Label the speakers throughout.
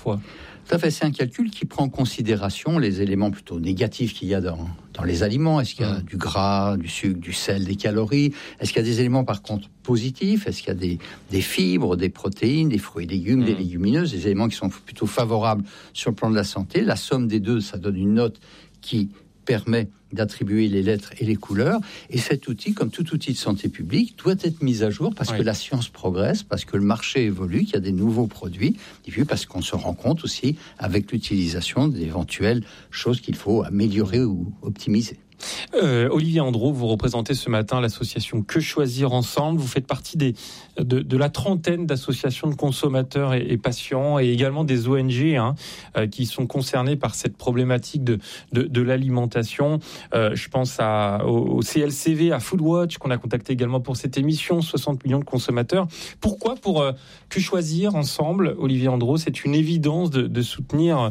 Speaker 1: fois.
Speaker 2: Tout à fait, c'est un calcul qui prend en considération les éléments plutôt négatifs qu'il y a dans les aliments. Est-ce qu'il y a du gras, du sucre, du sel, des calories? Est-ce qu'il y a des éléments par contre positifs? Est-ce qu'il y a des fibres, des protéines, des fruits et légumes, des légumineuses, des éléments qui sont plutôt favorables sur le plan de la santé? La somme des deux, ça donne une note qui permet d'attribuer les lettres et les couleurs. Et cet outil, comme tout outil de santé publique, doit être mis à jour parce que la science progresse, parce que le marché évolue, qu'il y a des nouveaux produits, et puis parce qu'on se rend compte aussi avec l'utilisation d'éventuelles choses qu'il faut améliorer ou optimiser.
Speaker 1: Olivier Andro, vous représentez ce matin l'association Que Choisir Ensemble. Vous faites partie de la trentaine d'associations de consommateurs et patients et également des ONG qui sont concernées par cette problématique de l'alimentation. Je pense au CLCV, à Foodwatch, qu'on a contacté également pour cette émission, 60 millions de consommateurs. Pourquoi pour Que Choisir Ensemble, Olivier Andro, c'est une évidence de soutenir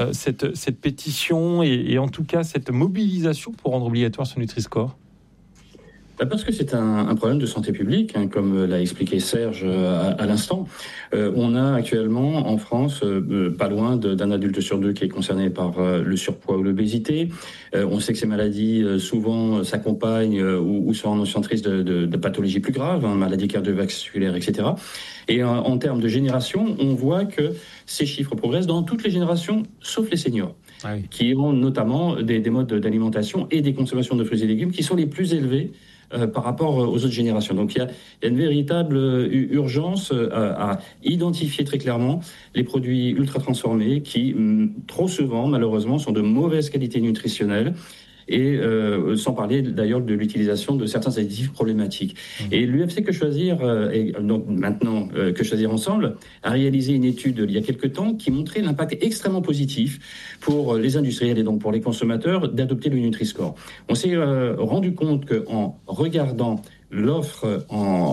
Speaker 1: cette pétition et en tout cas cette mobilisation pour rendre obligatoire ce Nutri-Score?
Speaker 3: Parce que c'est un problème de santé publique, comme l'a expliqué Serge à l'instant. On a actuellement en France pas loin d'un adulte sur deux qui est concerné par le surpoids ou l'obésité. On sait que ces maladies souvent s'accompagnent ou sont annonciatrices de pathologies plus graves, maladies cardiovasculaires, etc. Et en termes de génération, on voit que ces chiffres progressent dans toutes les générations, sauf les seniors. Ah oui. Qui ont notamment des modes d'alimentation et des consommations de fruits et légumes qui sont les plus élevés par rapport aux autres générations. Donc il y a une véritable urgence à identifier très clairement les produits ultra transformés qui, trop souvent, malheureusement, sont de mauvaise qualité nutritionnelle. Et sans parler d'ailleurs de l'utilisation de certains additifs problématiques. Et l'UFC Que Choisir, et donc maintenant Que Choisir Ensemble, a réalisé une étude il y a quelques temps qui montrait l'impact extrêmement positif pour les industriels et donc pour les consommateurs d'adopter le Nutri-Score. On s'est rendu compte qu'en regardant l'offre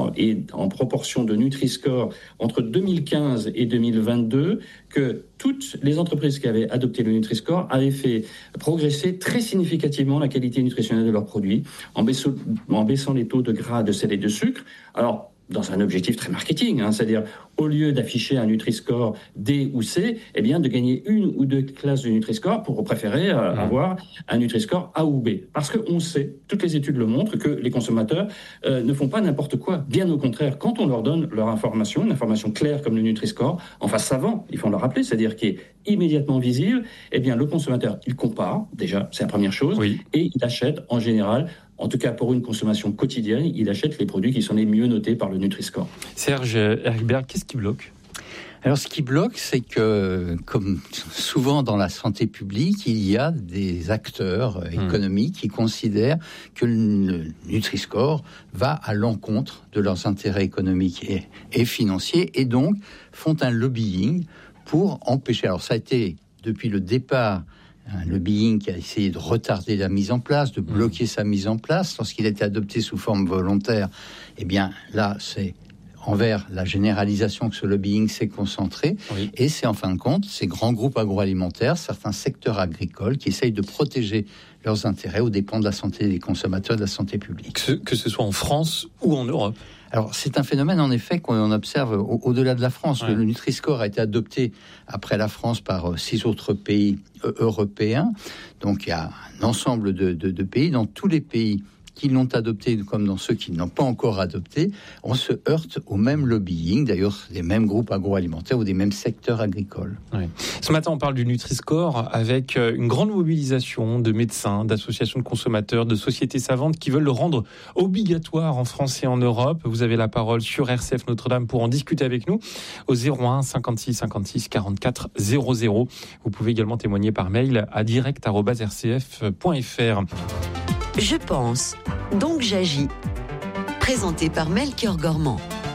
Speaker 3: en proportion de Nutri-Score entre 2015 et 2022, que toutes les entreprises qui avaient adopté le Nutri-Score avaient fait progresser très significativement la qualité nutritionnelle de leurs produits en baissant les taux de gras, de sel et de sucre. Alors, dans un objectif très marketing, c'est-à-dire au lieu d'afficher un Nutri-Score D ou C, eh bien de gagner une ou deux classes de Nutri-Score pour préférer avoir un Nutri-Score A ou B. Parce qu'on sait, toutes les études le montrent, que les consommateurs ne font pas n'importe quoi. Bien au contraire, quand on leur donne leur information, une information claire comme le Nutri-Score, en face savant, il faut le rappeler, c'est-à-dire qui est immédiatement visible, eh bien le consommateur, il compare, déjà, c'est la première chose, et il achète en général. En tout cas, pour une consommation quotidienne, il achète les produits qui sont les mieux notés par le Nutri-Score.
Speaker 1: Serge Ericberg, qu'est-ce qui bloque ?
Speaker 2: Alors, ce qui bloque, c'est que, comme souvent dans la santé publique, il y a des acteurs économiques qui considèrent que le Nutri-Score va à l'encontre de leurs intérêts économiques et financiers, et donc font un lobbying pour empêcher. Alors, ça a été, depuis le départ, un lobbying qui a essayé de retarder la mise en place, de bloquer sa mise en place. Lorsqu'il a été adopté sous forme volontaire, eh bien là, c'est envers la généralisation que ce lobbying s'est concentré. Et c'est en fin de compte ces grands groupes agroalimentaires, certains secteurs agricoles qui essayent de protéger leurs intérêts aux dépens de la santé des consommateurs, de la santé publique.
Speaker 1: Que ce soit en France ou en Europe.
Speaker 2: Alors, c'est un phénomène, en effet, qu'on observe au-delà de la France. Le Nutri-Score a été adopté après la France par 6 autres pays européens. Donc, il y a un ensemble de pays. Dans tous les pays qui l'ont adopté, comme dans ceux qui ne l'ont pas encore adopté, on se heurte au même lobbying, d'ailleurs des mêmes groupes agroalimentaires ou des mêmes secteurs agricoles.
Speaker 1: Ce matin, on parle du Nutri-Score avec une grande mobilisation de médecins, d'associations de consommateurs, de sociétés savantes qui veulent le rendre obligatoire en France et en Europe. Vous avez la parole sur RCF Notre-Dame pour en discuter avec nous au 01 56 56 44 00. Vous pouvez également témoigner par mail à direct@rcf.fr.
Speaker 4: Je pense, donc j'agis. Présenté par Melchior Gormand.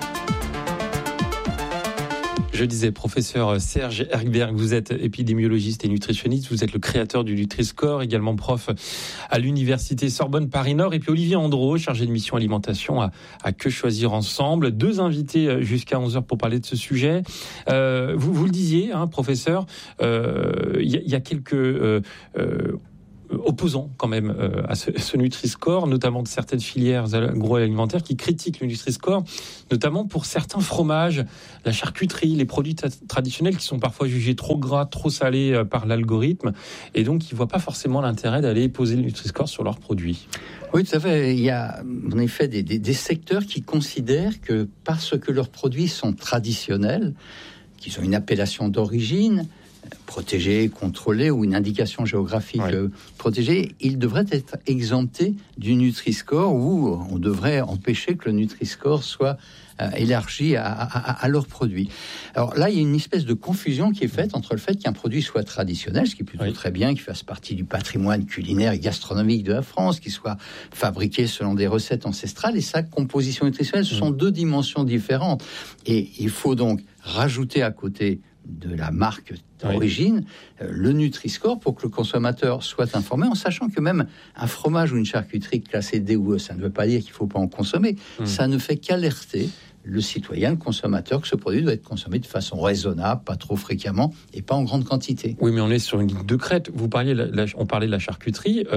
Speaker 1: Je disais, professeur Serge Ericberg, vous êtes épidémiologiste et nutritionniste, vous êtes le créateur du Nutri-Score, également prof à l'université Sorbonne Paris-Nord, et puis Olivier Andro, chargé de mission alimentation à Que Choisir Ensemble. 2 invités jusqu'à 11h pour parler de ce sujet. Vous le disiez, professeur, il y a quelques opposants quand même à ce Nutri-Score, notamment de certaines filières agroalimentaires qui critiquent le Nutri-Score, notamment pour certains fromages, la charcuterie, les produits traditionnels qui sont parfois jugés trop gras, trop salés par l'algorithme, et donc ils ne voient pas forcément l'intérêt d'aller poser le Nutri-Score sur leurs produits.
Speaker 2: Oui, tout à fait. Il y a en effet des secteurs qui considèrent que parce que leurs produits sont traditionnels, qu'ils ont une appellation d'origine protégée, contrôlée ou une indication géographique protégée, ils devraient être exemptés du Nutri-Score, ou on devrait empêcher que le Nutri-Score soit élargi à leurs produits. Alors là, il y a une espèce de confusion qui est faite entre le fait qu'un produit soit traditionnel, ce qui est plutôt très bien, qu'il fasse partie du patrimoine culinaire et gastronomique de la France, qu'il soit fabriqué selon des recettes ancestrales, et sa composition nutritionnelle. Ce sont deux dimensions différentes. Et il faut donc rajouter à côté de la marque d'origine, le Nutri-Score, pour que le consommateur soit informé, en sachant que même un fromage ou une charcuterie classée D ou E, ça ne veut pas dire qu'il ne faut pas en consommer, ça ne fait qu'alerter le citoyen, le consommateur, que ce produit doit être consommé de façon raisonnable, pas trop fréquemment et pas en grande quantité.
Speaker 1: Oui, mais on est sur une ligne de crête. On parlait de la charcuterie.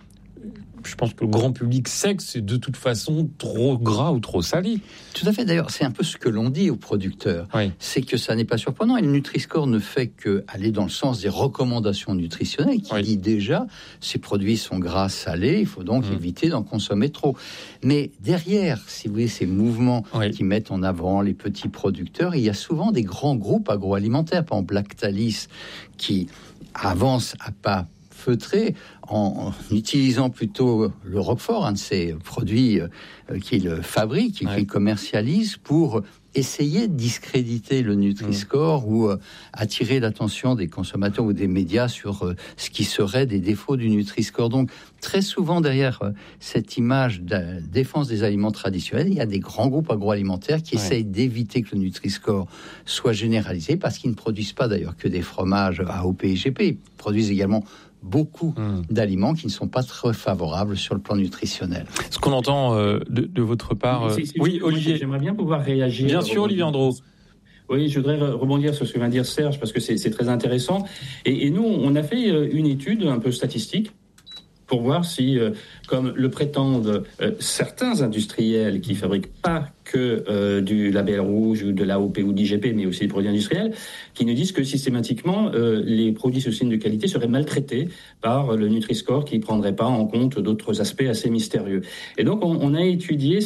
Speaker 1: Je pense que le grand public sait que c'est de toute façon trop gras ou trop salé.
Speaker 2: Tout à fait. D'ailleurs, c'est un peu ce que l'on dit aux producteurs. C'est que ça n'est pas surprenant. Et le Nutri-Score ne fait qu'aller dans le sens des recommandations nutritionnelles qui dit déjà ces produits sont gras, salés, il faut donc éviter d'en consommer trop. Mais derrière, si vous voulez, ces mouvements qui mettent en avant les petits producteurs, il y a souvent des grands groupes agroalimentaires, par exemple Lactalis, qui avancent à pas feutré en utilisant plutôt le Roquefort, un de ces produits qu'il fabrique et qu'il commercialise, pour essayer de discréditer le Nutri-Score ou attirer l'attention des consommateurs ou des médias sur ce qui serait des défauts du Nutri-Score. Donc, très souvent, derrière cette image de défense des aliments traditionnels, il y a des grands groupes agroalimentaires qui essayent d'éviter que le Nutri-Score soit généralisé, parce qu'ils ne produisent pas d'ailleurs que des fromages AOP et GP. Ils produisent également beaucoup d'aliments qui ne sont pas très favorables sur le plan nutritionnel.
Speaker 1: Ce qu'on entend de votre part...
Speaker 3: Oui, Olivier. J'aimerais bien pouvoir réagir.
Speaker 1: Bien sûr, Olivier Andro.
Speaker 3: Oui, je voudrais rebondir sur ce que vient de dire Serge, parce que c'est très intéressant. Et nous, on a fait une étude un peu statistique pour voir si, comme le prétendent certains industriels qui fabriquent pas que du label rouge ou de l'AOP ou d'IGP, mais aussi des produits industriels, qui nous disent que systématiquement, les produits sous signe de qualité seraient maltraités par le Nutri-Score, qui ne prendrait pas en compte d'autres aspects assez mystérieux. Et donc, on a étudié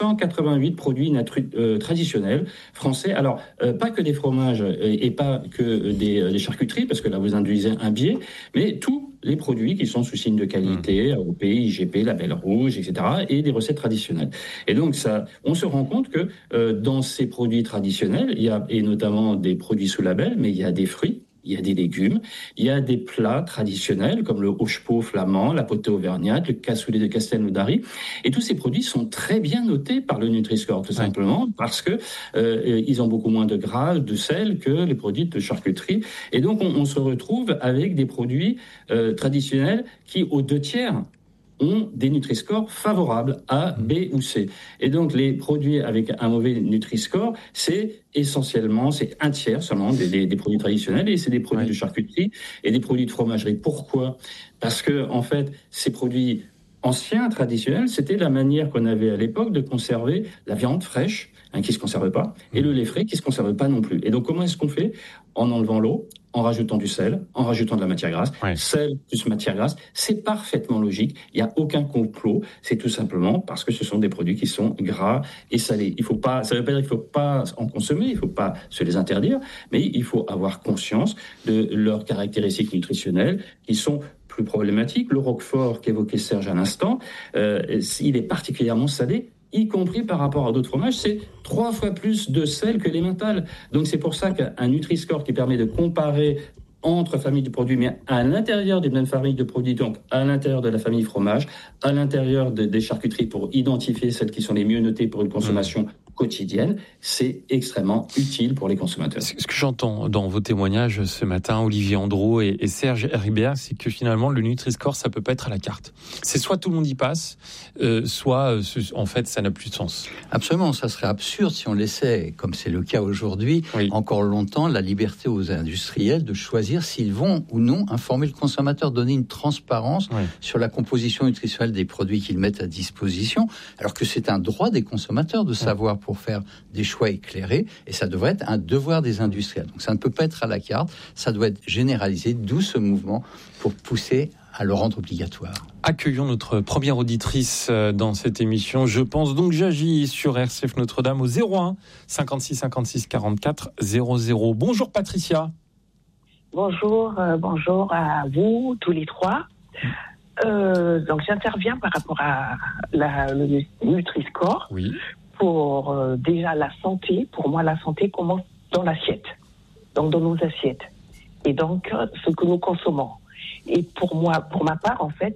Speaker 3: 588 produits traditionnels français. Alors, pas que des fromages et pas que des charcuteries, parce que là, vous induisez un biais, mais tous les produits qui sont sous signe de qualité, AOP, IGP, label rouge, etc., et des recettes traditionnelles. Et donc, on se rend compte que dans ces produits traditionnels, il y a, et notamment des produits sous label, mais il y a des fruits, il y a des légumes, il y a des plats traditionnels comme le hochepot flamand, la potée auvergnate, le cassoulet de Castelnaudary. Et tous ces produits sont très bien notés par le Nutri-Score, tout simplement parce que ils ont beaucoup moins de gras, de sel que les produits de charcuterie. Et donc, on se retrouve avec des produits traditionnels qui, aux 2/3, ont des Nutri-Score favorables A, B ou C. Et donc, les produits avec un mauvais Nutri-Score, c'est essentiellement, c'est 1/3 seulement des produits traditionnels, et c'est des produits de charcuterie et des produits de fromagerie. Pourquoi ? Parce que, en fait, ces produits anciens, traditionnels, c'était la manière qu'on avait à l'époque de conserver la viande fraîche, qui ne se conserve pas, et le lait frais qui ne se conserve pas non plus. Et donc, comment est-ce qu'on fait ? En enlevant l'eau, en rajoutant du sel, en rajoutant de la matière grasse. Sel plus matière grasse, c'est parfaitement logique. Il n'y a aucun complot. C'est tout simplement parce que ce sont des produits qui sont gras et salés. Ça ne veut pas dire qu'il ne faut pas en consommer, il ne faut pas se les interdire, mais il faut avoir conscience de leurs caractéristiques nutritionnelles qui sont plus problématiques. Le Roquefort qu'évoquait Serge à l'instant, il est particulièrement salé, y compris par rapport à d'autres fromages, c'est 3 fois plus de sel que l'emmental. Donc c'est pour ça qu'un Nutri-Score qui permet de comparer entre familles de produits, mais à l'intérieur des mêmes familles de produits, donc à l'intérieur de la famille fromage, à l'intérieur des charcuteries, pour identifier celles qui sont les mieux notées pour une consommation quotidienne, c'est extrêmement utile pour les consommateurs.
Speaker 1: Ce que j'entends dans vos témoignages ce matin, Olivier Andreau et Serge Heribert, c'est que finalement le Nutri-Score, ça peut pas être à la carte. C'est soit tout le monde y passe, soit en fait ça n'a plus de sens.
Speaker 2: Absolument, ça serait absurde si on laissait, comme c'est le cas aujourd'hui, encore longtemps la liberté aux industriels de choisir s'ils vont ou non informer le consommateur, donner une transparence sur la composition nutritionnelle des produits qu'ils mettent à disposition, alors que c'est un droit des consommateurs de savoir pour faire des choix éclairés, et ça devrait être un devoir des industriels. Donc ça ne peut pas être à la carte, ça doit être généralisé, d'où ce mouvement pour pousser à le rendre obligatoire.
Speaker 1: Accueillons notre première auditrice dans cette émission. Je pense donc j'agis sur RCF Notre-Dame au 01 56 56 44 00. Bonjour Patricia.
Speaker 5: Bonjour à vous tous les trois. Donc j'interviens par rapport à le Nutri-Score.
Speaker 1: Oui.
Speaker 5: Pour déjà la santé. Pour moi, la santé commence dans l'assiette, donc dans nos assiettes, et donc ce que nous consommons. Et pour ma part, en fait,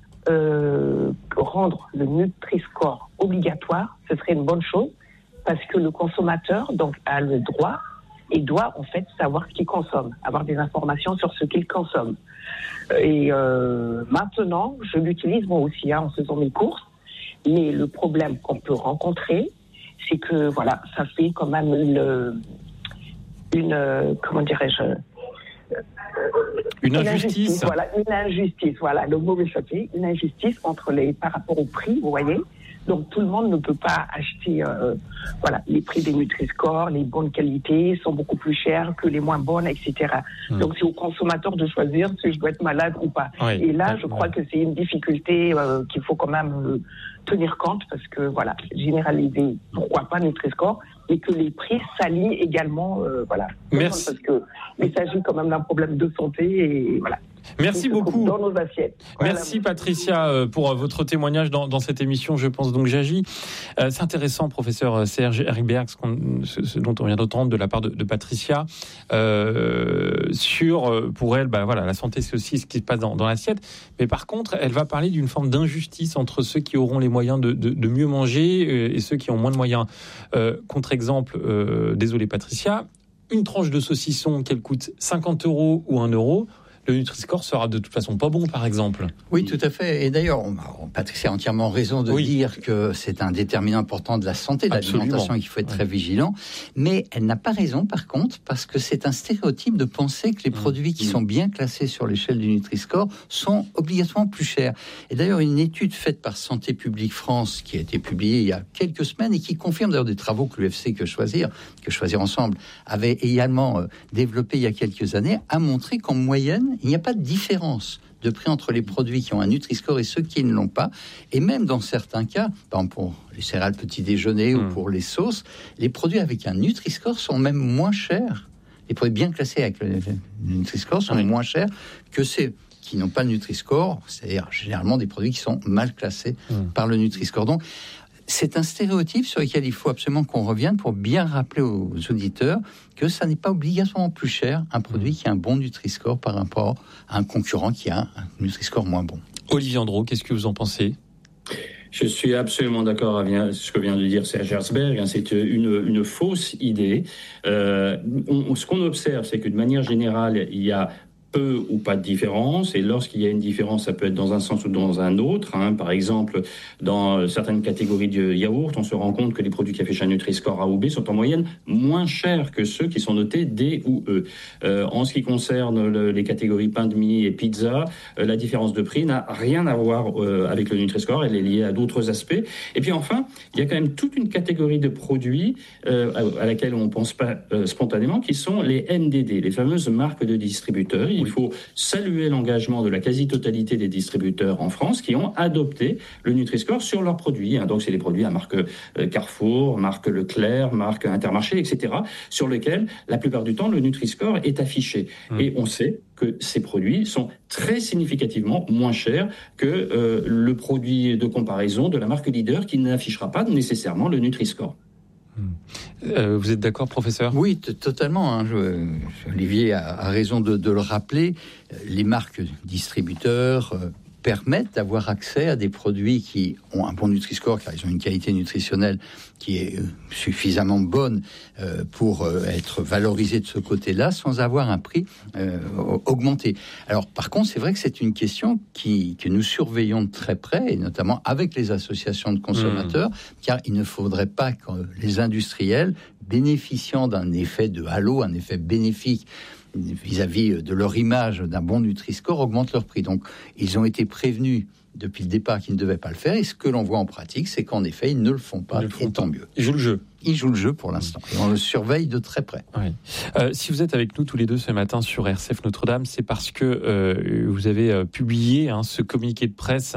Speaker 5: rendre le Nutri-Score obligatoire, ce serait une bonne chose, parce que le consommateur donc a le droit et doit en fait savoir ce qu'il consomme, avoir des informations sur ce qu'il consomme. Et maintenant, je l'utilise moi aussi en faisant mes courses. Mais le problème qu'on peut rencontrer, c'est que voilà, ça fait quand même une injustice. Une injustice. Voilà, le mot m'échappait. Une injustice par rapport au prix, vous voyez. Donc tout le monde ne peut pas acheter. Les prix des Nutri-Score, les bonnes qualités sont beaucoup plus chers que les moins bonnes, etc. Donc c'est au consommateur de choisir si je dois être malade ou pas. Oui, et là, je crois que c'est une difficulté qu'il faut quand même tenir compte, parce que généraliser, pourquoi pas Nutri-Score, et que les prix s'alignent également.
Speaker 1: Merci.
Speaker 5: Parce que il s'agit quand même d'un problème de santé et voilà.
Speaker 1: Merci beaucoup.
Speaker 5: Dans nos assiettes.
Speaker 1: Merci Patricia pour votre témoignage dans cette émission. Je pense donc j'agis. C'est intéressant, professeur Serge Heribert, ce dont on vient d'entendre de la part de Patricia sur, pour elle, la santé c'est aussi ce qui se passe dans l'assiette. Mais par contre, elle va parler d'une forme d'injustice entre ceux qui auront les moyens de mieux manger et ceux qui ont moins de moyens. Contre-exemple, désolé Patricia, une tranche de saucisson qu'elle coûte 50 € ou 1 €, le Nutri-Score sera de toute façon pas bon, par exemple.
Speaker 2: Oui, tout à fait. Et d'ailleurs, Patricia a entièrement raison de dire que c'est un déterminant important de la santé de l'alimentation et qu'il faut être très vigilant. Mais elle n'a pas raison, par contre, parce que c'est un stéréotype de penser que les produits qui sont bien classés sur l'échelle du Nutri-Score sont obligatoirement plus chers. Et d'ailleurs, une étude faite par Santé publique France, qui a été publiée il y a quelques semaines et qui confirme d'ailleurs des travaux que l'UFC Que Choisir Ensemble avait également développé il y a quelques années, a montré qu'en moyenne, il n'y a pas de différence de prix entre les produits qui ont un Nutri-Score et ceux qui ne l'ont pas. Et même dans certains cas, par exemple pour les céréales petit déjeuner ou pour les sauces, les produits avec un Nutri-Score sont même moins chers. Les produits bien classés avec le Nutri-Score sont moins chers que ceux qui n'ont pas le Nutri-Score, c'est-à-dire généralement des produits qui sont mal classés par le Nutri-Score. Donc, c'est un stéréotype sur lequel il faut absolument qu'on revienne pour bien rappeler aux auditeurs que ça n'est pas obligatoirement plus cher un produit qui a un bon Nutri-Score par rapport à un concurrent qui a un Nutri-Score moins bon.
Speaker 1: Olivier Andreau, qu'est-ce que vous en pensez ?
Speaker 3: Je suis absolument d'accord avec ce que vient de dire Serge Heribert. C'est une fausse idée. Ce qu'on observe, c'est que de manière générale, il y a peu ou pas de différence, et lorsqu'il y a une différence, ça peut être dans un sens ou dans un autre. Par exemple, dans certaines catégories de yaourt, on se rend compte que les produits qui affichent un Nutri-Score A ou B sont en moyenne moins chers que ceux qui sont notés D ou E. En ce qui concerne les catégories pain de mie et pizza, la différence de prix n'a rien à voir avec le Nutri-Score, elle est liée à d'autres aspects. Et puis enfin, il y a quand même toute une catégorie de produits à laquelle on ne pense pas spontanément, qui sont les MDD, les fameuses marques de distributeurs. Il faut saluer l'engagement de la quasi-totalité des distributeurs en France qui ont adopté le Nutri-Score sur leurs produits. Donc, c'est des produits à marque Carrefour, marque Leclerc, marque Intermarché, etc., sur lesquels, la plupart du temps, le Nutri-Score est affiché. Et on sait que ces produits sont très significativement moins chers que le produit de comparaison de la marque leader qui n'affichera pas nécessairement le Nutri-Score.
Speaker 1: Vous êtes d'accord, professeur ?
Speaker 2: Oui, totalement. Olivier a raison de le rappeler. Les marques distributeurs permettent d'avoir accès à des produits qui ont un bon Nutri-Score, car ils ont une qualité nutritionnelle qui est suffisamment bonne pour être valorisée de ce côté-là, sans avoir un prix augmenté. Alors, par contre, c'est vrai que c'est une question que nous surveillons de très près, et notamment avec les associations de consommateurs, car il ne faudrait pas que les industriels, bénéficiant d'un effet de halo, un effet bénéfique vis-à-vis de leur image d'un bon Nutri-Score, augmentent leur prix. Donc, ils ont été prévenus depuis le départ qu'ils ne devaient pas le faire, et ce que l'on voit en pratique, c'est qu'en effet, ils ne le font pas, et tant mieux.
Speaker 1: Ils jouent le jeu.
Speaker 2: Ils jouent le jeu pour l'instant, et on le surveille de très près.
Speaker 1: Oui. Si vous êtes avec nous tous les deux ce matin sur RCF Notre-Dame, c'est parce que vous avez publié ce communiqué de presse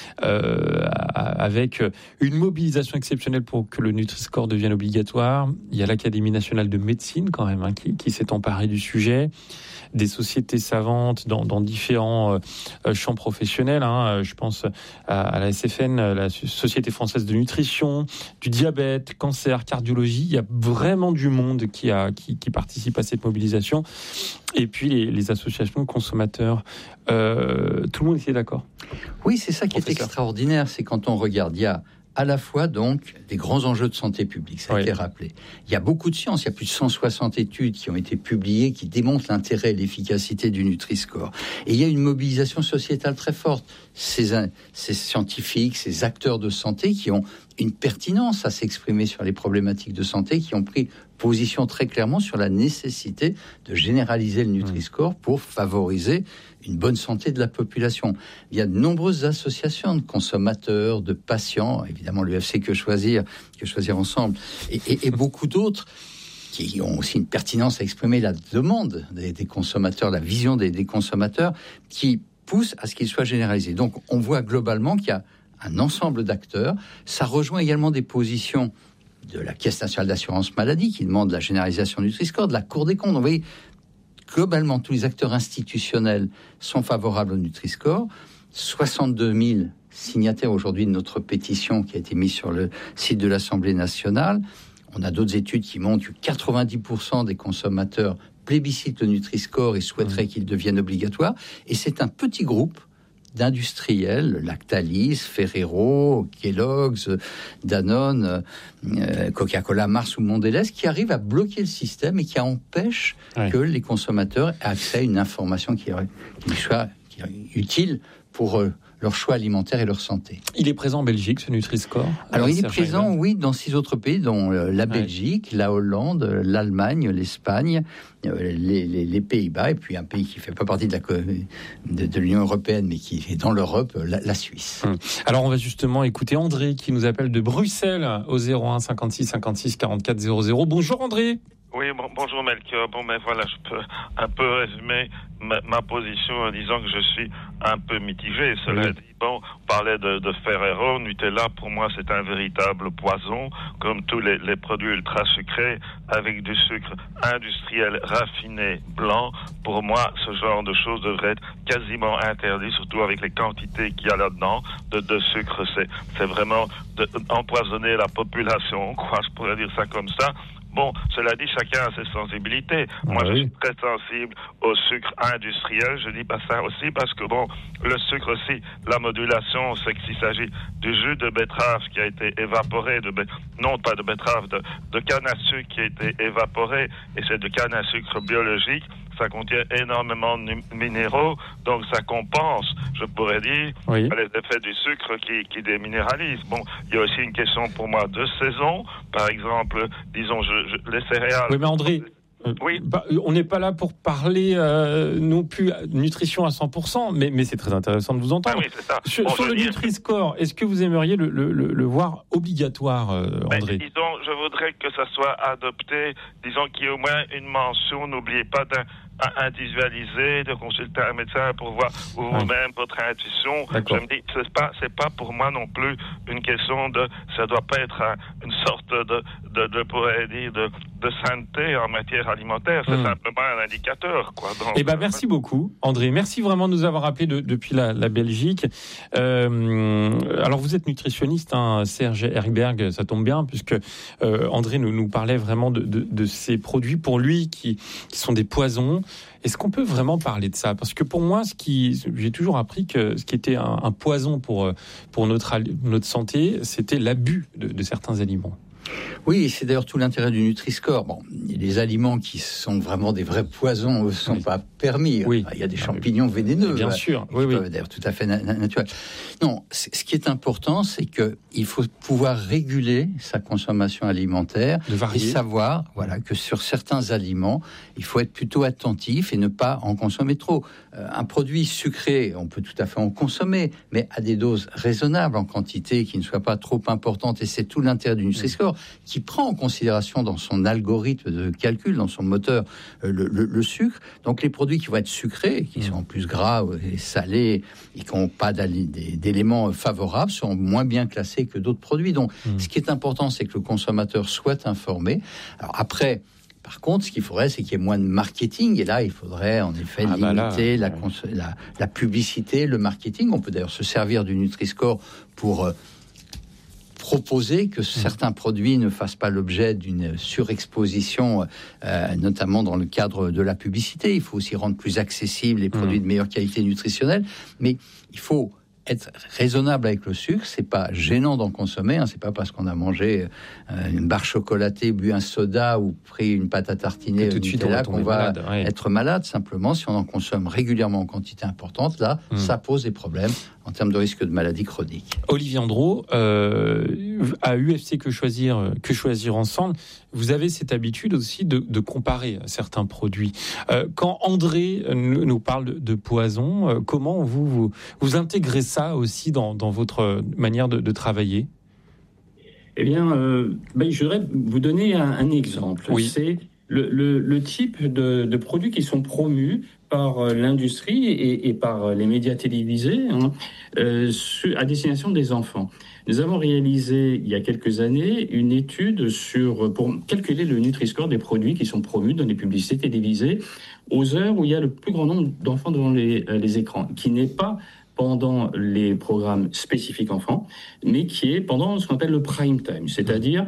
Speaker 1: avec une mobilisation exceptionnelle pour que le Nutri-Score devienne obligatoire. Il y a l'Académie nationale de médecine quand même qui s'est emparée du sujet, des sociétés savantes dans différents champs professionnels. Je pense à la SFN, la Société française de nutrition, du diabète, cancer, cardiologie. Il y a vraiment du monde qui participe à cette mobilisation. Et puis les associations de consommateurs. Tout le monde était d'accord.
Speaker 2: Oui, c'est ça qui est extraordinaire. C'est quand on regarde, il y a à la fois donc des grands enjeux de santé publique, ça a été rappelé. Il y a beaucoup de sciences, il y a plus de 160 études qui ont été publiées qui démontrent l'intérêt et l'efficacité du Nutri-Score. Et il y a une mobilisation sociétale très forte. Ces scientifiques, ces acteurs de santé qui ont une pertinence à s'exprimer sur les problématiques de santé, qui ont pris position très clairement sur la nécessité de généraliser le Nutri-Score pour favoriser une bonne santé de la population. Il y a de nombreuses associations de consommateurs, de patients, évidemment l'UFC Que Choisir Ensemble, et beaucoup d'autres qui ont aussi une pertinence à exprimer la demande des consommateurs, la vision des consommateurs, qui poussent à ce qu'il soit généralisé. Donc on voit globalement qu'il y a un ensemble d'acteurs. Ça rejoint également des positions de la Caisse nationale d'assurance maladie qui demande la généralisation du Nutri-Score, de la Cour des comptes. Vous voyez, globalement, tous les acteurs institutionnels sont favorables au Nutri-Score. 62 000 signataires aujourd'hui de notre pétition qui a été mise sur le site de l'Assemblée nationale. On a d'autres études qui montrent que 90% des consommateurs plébiscitent le Nutri-Score et souhaiteraient qu'il devienne obligatoire. Et c'est un petit groupe d'industriels, Lactalis, Ferrero, Kellogg's, Danone, Coca-Cola, Mars ou Mondelez, qui arrivent à bloquer le système et qui empêchent que les consommateurs aient accès à une information qui soit utile pour leur choix alimentaire et leur santé.
Speaker 1: Il est présent en Belgique, ce Nutri-Score?
Speaker 2: Alors, il est présent, oui, dans 6 autres pays, dont la Belgique, la Hollande, l'Allemagne, l'Espagne, les Pays-Bas, et puis un pays qui ne fait pas partie de l'Union européenne, mais qui est dans l'Europe, la Suisse.
Speaker 1: Alors, on va justement écouter André, qui nous appelle de Bruxelles, au 01 56 56 44 00. Bonjour André.
Speaker 6: Oui, bonjour Melchior. Voilà, je peux un peu résumer ma position en disant que je suis un peu mitigé. Cela dit, on parlait de Ferrero, Nutella, pour moi c'est un véritable poison, comme tous les produits ultra sucrés, avec du sucre industriel raffiné blanc. Pour moi, ce genre de choses devrait être quasiment interdit, surtout avec les quantités qu'il y a là-dedans de sucre. C'est vraiment empoisonner la population, quoi, je pourrais dire ça comme ça. Bon, cela dit, chacun a ses sensibilités. Moi, je suis très sensible au sucre industriel. Je dis pas ça aussi parce que, le sucre aussi, la modulation, c'est que s'il s'agit du jus de betterave qui a été évaporé, non pas de betterave, de canne à sucre qui a été évaporé, et c'est de canne à sucre biologique, ça contient énormément de minéraux, donc ça compense, je pourrais dire, les effets du sucre qui déminéralisent. Bon, il y a aussi une question pour moi de saison. Par exemple, disons, les céréales...
Speaker 1: Oui, mais André... on n'est pas là pour parler non plus nutrition à 100%, mais c'est très intéressant de vous entendre.
Speaker 6: Oui, c'est ça.
Speaker 1: Sur le Nutri-Score, est-ce que vous aimeriez le voir obligatoire, André?
Speaker 6: Disons, je voudrais que ça soit adopté, disons qu'il y ait au moins une mention, n'oubliez pas d'individualiser, de consulter un médecin pour voir vous-même votre intuition.
Speaker 1: D'accord.
Speaker 6: Je me dis, c'est pas pour moi non plus une question ça doit pas être une sorte de pourrait dire, santé en matière alimentaire. C'est simplement un indicateur, quoi. Donc,
Speaker 1: merci beaucoup, André. Merci vraiment de nous avoir appelés depuis la Belgique. Alors, vous êtes nutritionniste, Serge Erikberg, ça tombe bien, puisque André nous parlait vraiment de ces produits, pour lui, qui sont des poisons. Est-ce qu'on peut vraiment parler de ça ? Parce que pour moi, j'ai toujours appris que ce qui était un poison pour notre santé, c'était l'abus de certains aliments.
Speaker 2: Oui, c'est d'ailleurs tout l'intérêt du Nutri-Score. Bon, les aliments qui sont vraiment des vrais poisons ne sont pas permis. Oui. Il y a des champignons vénéneux.
Speaker 1: Bien sûr.
Speaker 2: D'ailleurs, tout à fait naturel. Non, ce qui est important, c'est qu'il faut pouvoir réguler sa consommation alimentaire et savoir que sur certains aliments, il faut être plutôt attentif et ne pas en consommer trop. Un produit sucré, on peut tout à fait en consommer, mais à des doses raisonnables, en quantité qui ne soient pas trop importantes. Et c'est tout l'intérêt du Nutri-Score, qui prend en considération dans son algorithme de calcul, dans son moteur, le sucre. Donc les produits qui vont être sucrés, qui sont en plus gras et salés, et qui n'ont pas d'éléments favorables, sont moins bien classés que d'autres produits. Donc ce qui est important, c'est que le consommateur soit informé. Alors après, par contre, ce qu'il faudrait, c'est qu'il y ait moins de marketing. Et là, il faudrait en effet limiter la publicité, le marketing. On peut d'ailleurs se servir du Nutri-Score pour proposer que certains produits ne fassent pas l'objet d'une surexposition, notamment dans le cadre de la publicité. Il faut aussi rendre plus accessibles les produits de meilleure qualité nutritionnelle. Mais il faut être raisonnable avec le sucre. C'est pas gênant d'en consommer. C'est pas parce qu'on a mangé une barre chocolatée, bu un soda ou pris une pâte à tartiner au Nutella qu'on va être malade. Simplement, si on en consomme régulièrement en quantité importante, là, ça pose des problèmes en termes de risque de maladie chronique.
Speaker 1: Olivier Andreau, à UFC Que Choisir Ensemble, vous avez cette habitude aussi de comparer certains produits. Quand André nous parle de poison, comment vous intégrez ça aussi dans votre manière de travailler ?
Speaker 3: Eh bien, je voudrais vous donner un exemple. Oui. C'est le type de produits qui sont promus par l'industrie et par les médias télévisés à destination des enfants. Nous avons réalisé il y a quelques années une étude pour calculer le Nutri-Score des produits qui sont promus dans les publicités télévisées aux heures où il y a le plus grand nombre d'enfants devant les écrans, qui n'est pas pendant les programmes spécifiques enfants, mais qui est pendant ce qu'on appelle le prime time, c'est-à-dire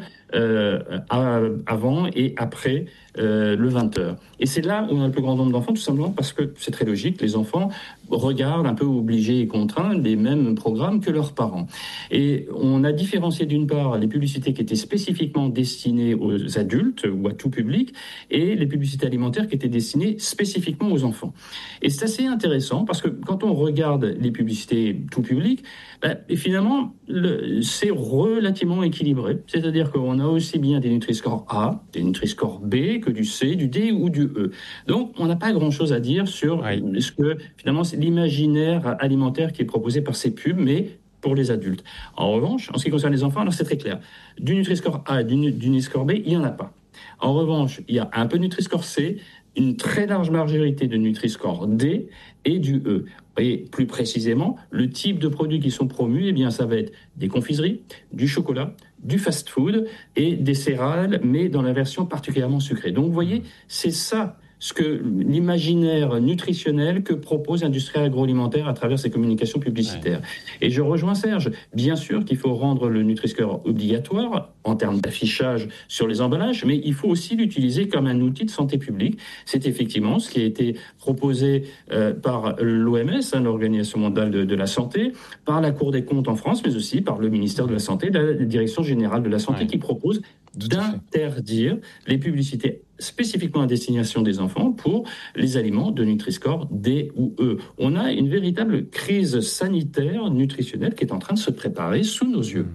Speaker 3: avant et après le 20h. Et c'est là où on a le plus grand nombre d'enfants, tout simplement parce que c'est très logique, les enfants regardent un peu obligés et contraints les mêmes programmes que leurs parents. Et on a différencié d'une part les publicités qui étaient spécifiquement destinées aux adultes ou à tout public et les publicités alimentaires qui étaient destinées spécifiquement aux enfants. Et c'est assez intéressant parce que quand on regarde les publicités tout public, et finalement, c'est relativement équilibré. C'est-à-dire qu'on a aussi bien des Nutri-Score A, des Nutri-Score B, que du C, du D ou du E. Donc, on n'a pas grand-chose à dire sur ce que, finalement, c'est l'imaginaire alimentaire qui est proposé par ces pubs, mais pour les adultes. En revanche, en ce qui concerne les enfants, alors c'est très clair. Du Nutri-Score A, du Nutri-Score B, il n'y en a pas. En revanche, il y a un peu de Nutri-Score C, une très large majorité de Nutri-Score D et du E. Et plus précisément, le type de produits qui sont promus, eh bien, ça va être des confiseries, du chocolat, du fast-food et des céréales, mais dans la version particulièrement sucrée. Donc, vous voyez, c'est ça ce que l'imaginaire nutritionnel que propose l'industrie agroalimentaire à travers ses communications publicitaires. Et je rejoins Serge. Bien sûr qu'il faut rendre le Nutri-Score obligatoire en termes d'affichage sur les emballages, mais il faut aussi l'utiliser comme un outil de santé publique. C'est effectivement ce qui a été proposé par l'OMS, l'Organisation mondiale de la santé, par la Cour des comptes en France, mais aussi par le ministère de la Santé, la Direction générale de la Santé, qui propose d'interdire les publicités spécifiquement à destination des enfants pour les aliments de Nutri-Score D ou E. On a une véritable crise sanitaire nutritionnelle qui est en train de se préparer sous nos yeux.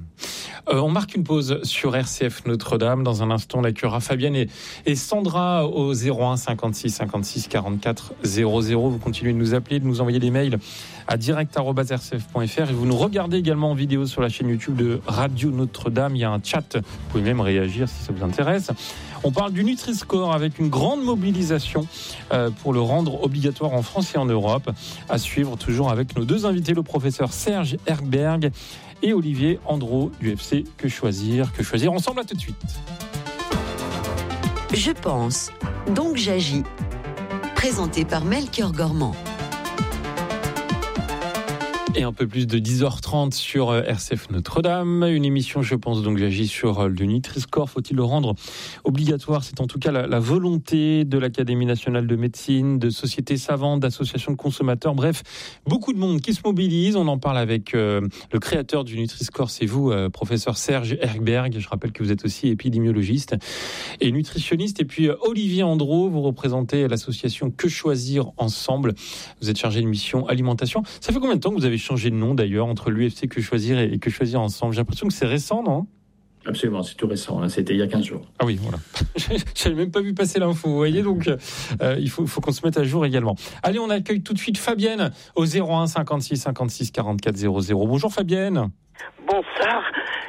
Speaker 1: On marque une pause sur RCF Notre-Dame. Dans un instant, on accueillera Fabienne et Sandra au 01 56 56 44 00. Vous continuez de nous appeler, de nous envoyer des mails à direct@rcf.fr et vous nous regardez également en vidéo sur la chaîne YouTube de Radio Notre-Dame. Il y a un chat, vous pouvez même réagir si ça vous intéresse. On parle du Nutri-Score avec une grande mobilisation pour le rendre obligatoire en France et en Europe. À suivre toujours avec nos deux invités, le professeur Serge Erikberg et Olivier Andreau du UFC Que Choisir ensemble. À tout de suite.
Speaker 4: Je pense, donc j'agis. Présenté par Melchior Gormand.
Speaker 1: Et un peu plus de 10h30 sur RCF Notre-Dame. Une émission, je pense, donc j'agis sur le Nutri-Score. Faut-il le rendre obligatoire ? C'est en tout cas la volonté de l'Académie nationale de médecine, de sociétés savantes, d'associations de consommateurs. Bref, beaucoup de monde qui se mobilise. On en parle avec le créateur du Nutri-Score, c'est vous, professeur Serge Ergberg. Je rappelle que vous êtes aussi épidémiologiste et nutritionniste. Et puis Olivier Andro, vous représentez l'association Que Choisir Ensemble. Vous êtes chargé de mission alimentation. Ça fait combien de temps que vous avez changé de nom d'ailleurs entre l'UFC Que Choisir et Que Choisir Ensemble? J'ai l'impression que c'est récent, non?
Speaker 3: Absolument, c'est tout récent, hein. C'était il y a 15 jours.
Speaker 1: Ah oui, voilà. Je n'avais même pas vu passer l'info, vous voyez, donc il faut qu'on se mette à jour également. Allez, on accueille tout de suite Fabienne au 01 56 56 44 00. Bonjour Fabienne.
Speaker 7: Bonsoir.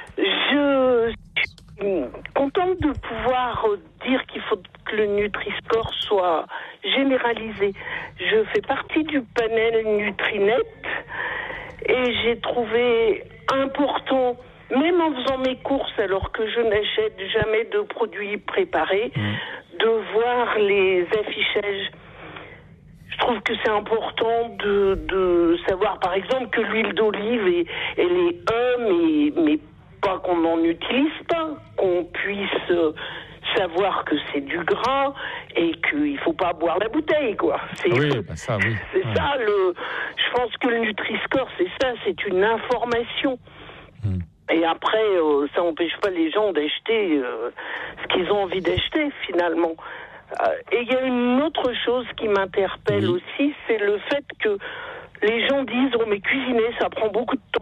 Speaker 7: Je suis contente de pouvoir dire qu'il faut que le Nutri-Score soit généralisé. Je fais partie du panel Nutrinet et j'ai trouvé important, même en faisant mes courses alors que je n'achète jamais de produits préparés, de voir les affichages. Je trouve que c'est important de savoir, par exemple, que l'huile d'olive, elle est mais pas qu'on n'en utilise pas, qu'on puisse savoir que c'est du gras et qu'il faut pas boire la bouteille, quoi. C'est
Speaker 1: ça, oui.
Speaker 7: C'est ça, je pense que le Nutri-Score, c'est ça, c'est une information. Et après, ça n'empêche pas les gens d'acheter ce qu'ils ont envie d'acheter, finalement. Et il y a une autre chose qui m'interpelle aussi, c'est le fait que les gens disent « Oh, mais cuisiner, ça prend beaucoup de temps ».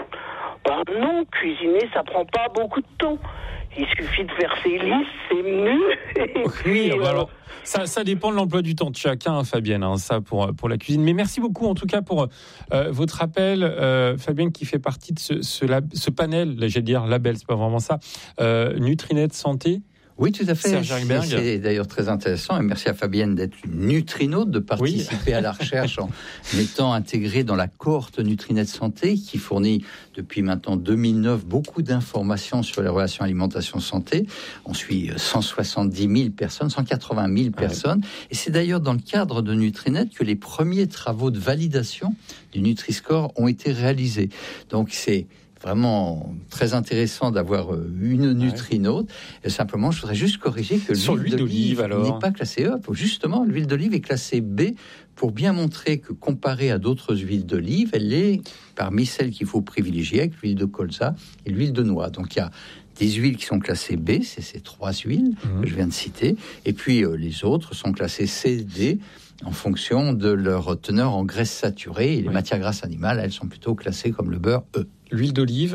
Speaker 7: Ben non, cuisiner, ça prend pas beaucoup de temps. Il suffit de faire ses listes, c'est mieux.
Speaker 1: Oui, alors ça dépend de l'emploi du temps de chacun, Fabienne, hein, ça pour la cuisine. Mais merci beaucoup en tout cas pour votre appel, Fabienne, qui fait partie de ce panel, là, j'allais dire label, c'est pas vraiment ça, Nutrinet Santé.
Speaker 2: Oui, tout à fait.
Speaker 1: Serge
Speaker 2: C'est d'ailleurs très intéressant. Et merci à Fabienne d'être une nutrinaute, de participer à la recherche en étant intégrée dans la cohorte Nutrinet Santé, qui fournit depuis maintenant 2009 beaucoup d'informations sur les relations alimentation-santé. On suit 170 000 personnes, 180 000 personnes. Et c'est d'ailleurs dans le cadre de Nutrinet que les premiers travaux de validation du Nutri-Score ont été réalisés. Donc c'est vraiment très intéressant d'avoir une nutrinaute. Et simplement, je voudrais juste corriger que l'huile d'olive n'est pas classée E. Justement, l'huile d'olive est classée B pour bien montrer que comparée à d'autres huiles d'olive, elle est parmi celles qu'il faut privilégier avec l'huile de colza et l'huile de noix. Donc il y a des huiles qui sont classées B, c'est ces trois huiles que je viens de citer, et puis les autres sont classées C, D, en fonction de leur teneur en graisses saturées. Et les matières grasses animales, elles sont plutôt classées comme le beurre E.
Speaker 1: L'huile d'olive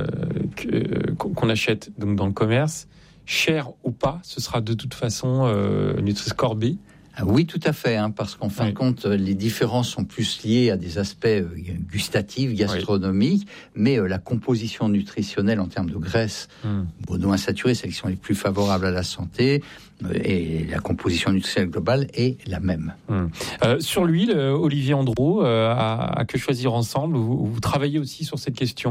Speaker 1: qu'on achète donc dans le commerce, chère ou pas, ce sera de toute façon Nutri-Score B.
Speaker 2: Oui, tout à fait, parce qu'en fin de compte, les différences sont plus liées à des aspects gustatifs, gastronomiques, mais la composition nutritionnelle en termes de graisses monoinsaturées, celles qui sont les plus favorables à la santé, et la composition nutritionnelle globale est la même.
Speaker 1: Sur l'huile, Olivier Andro, à Que Choisir Ensemble, vous travaillez aussi sur cette question ?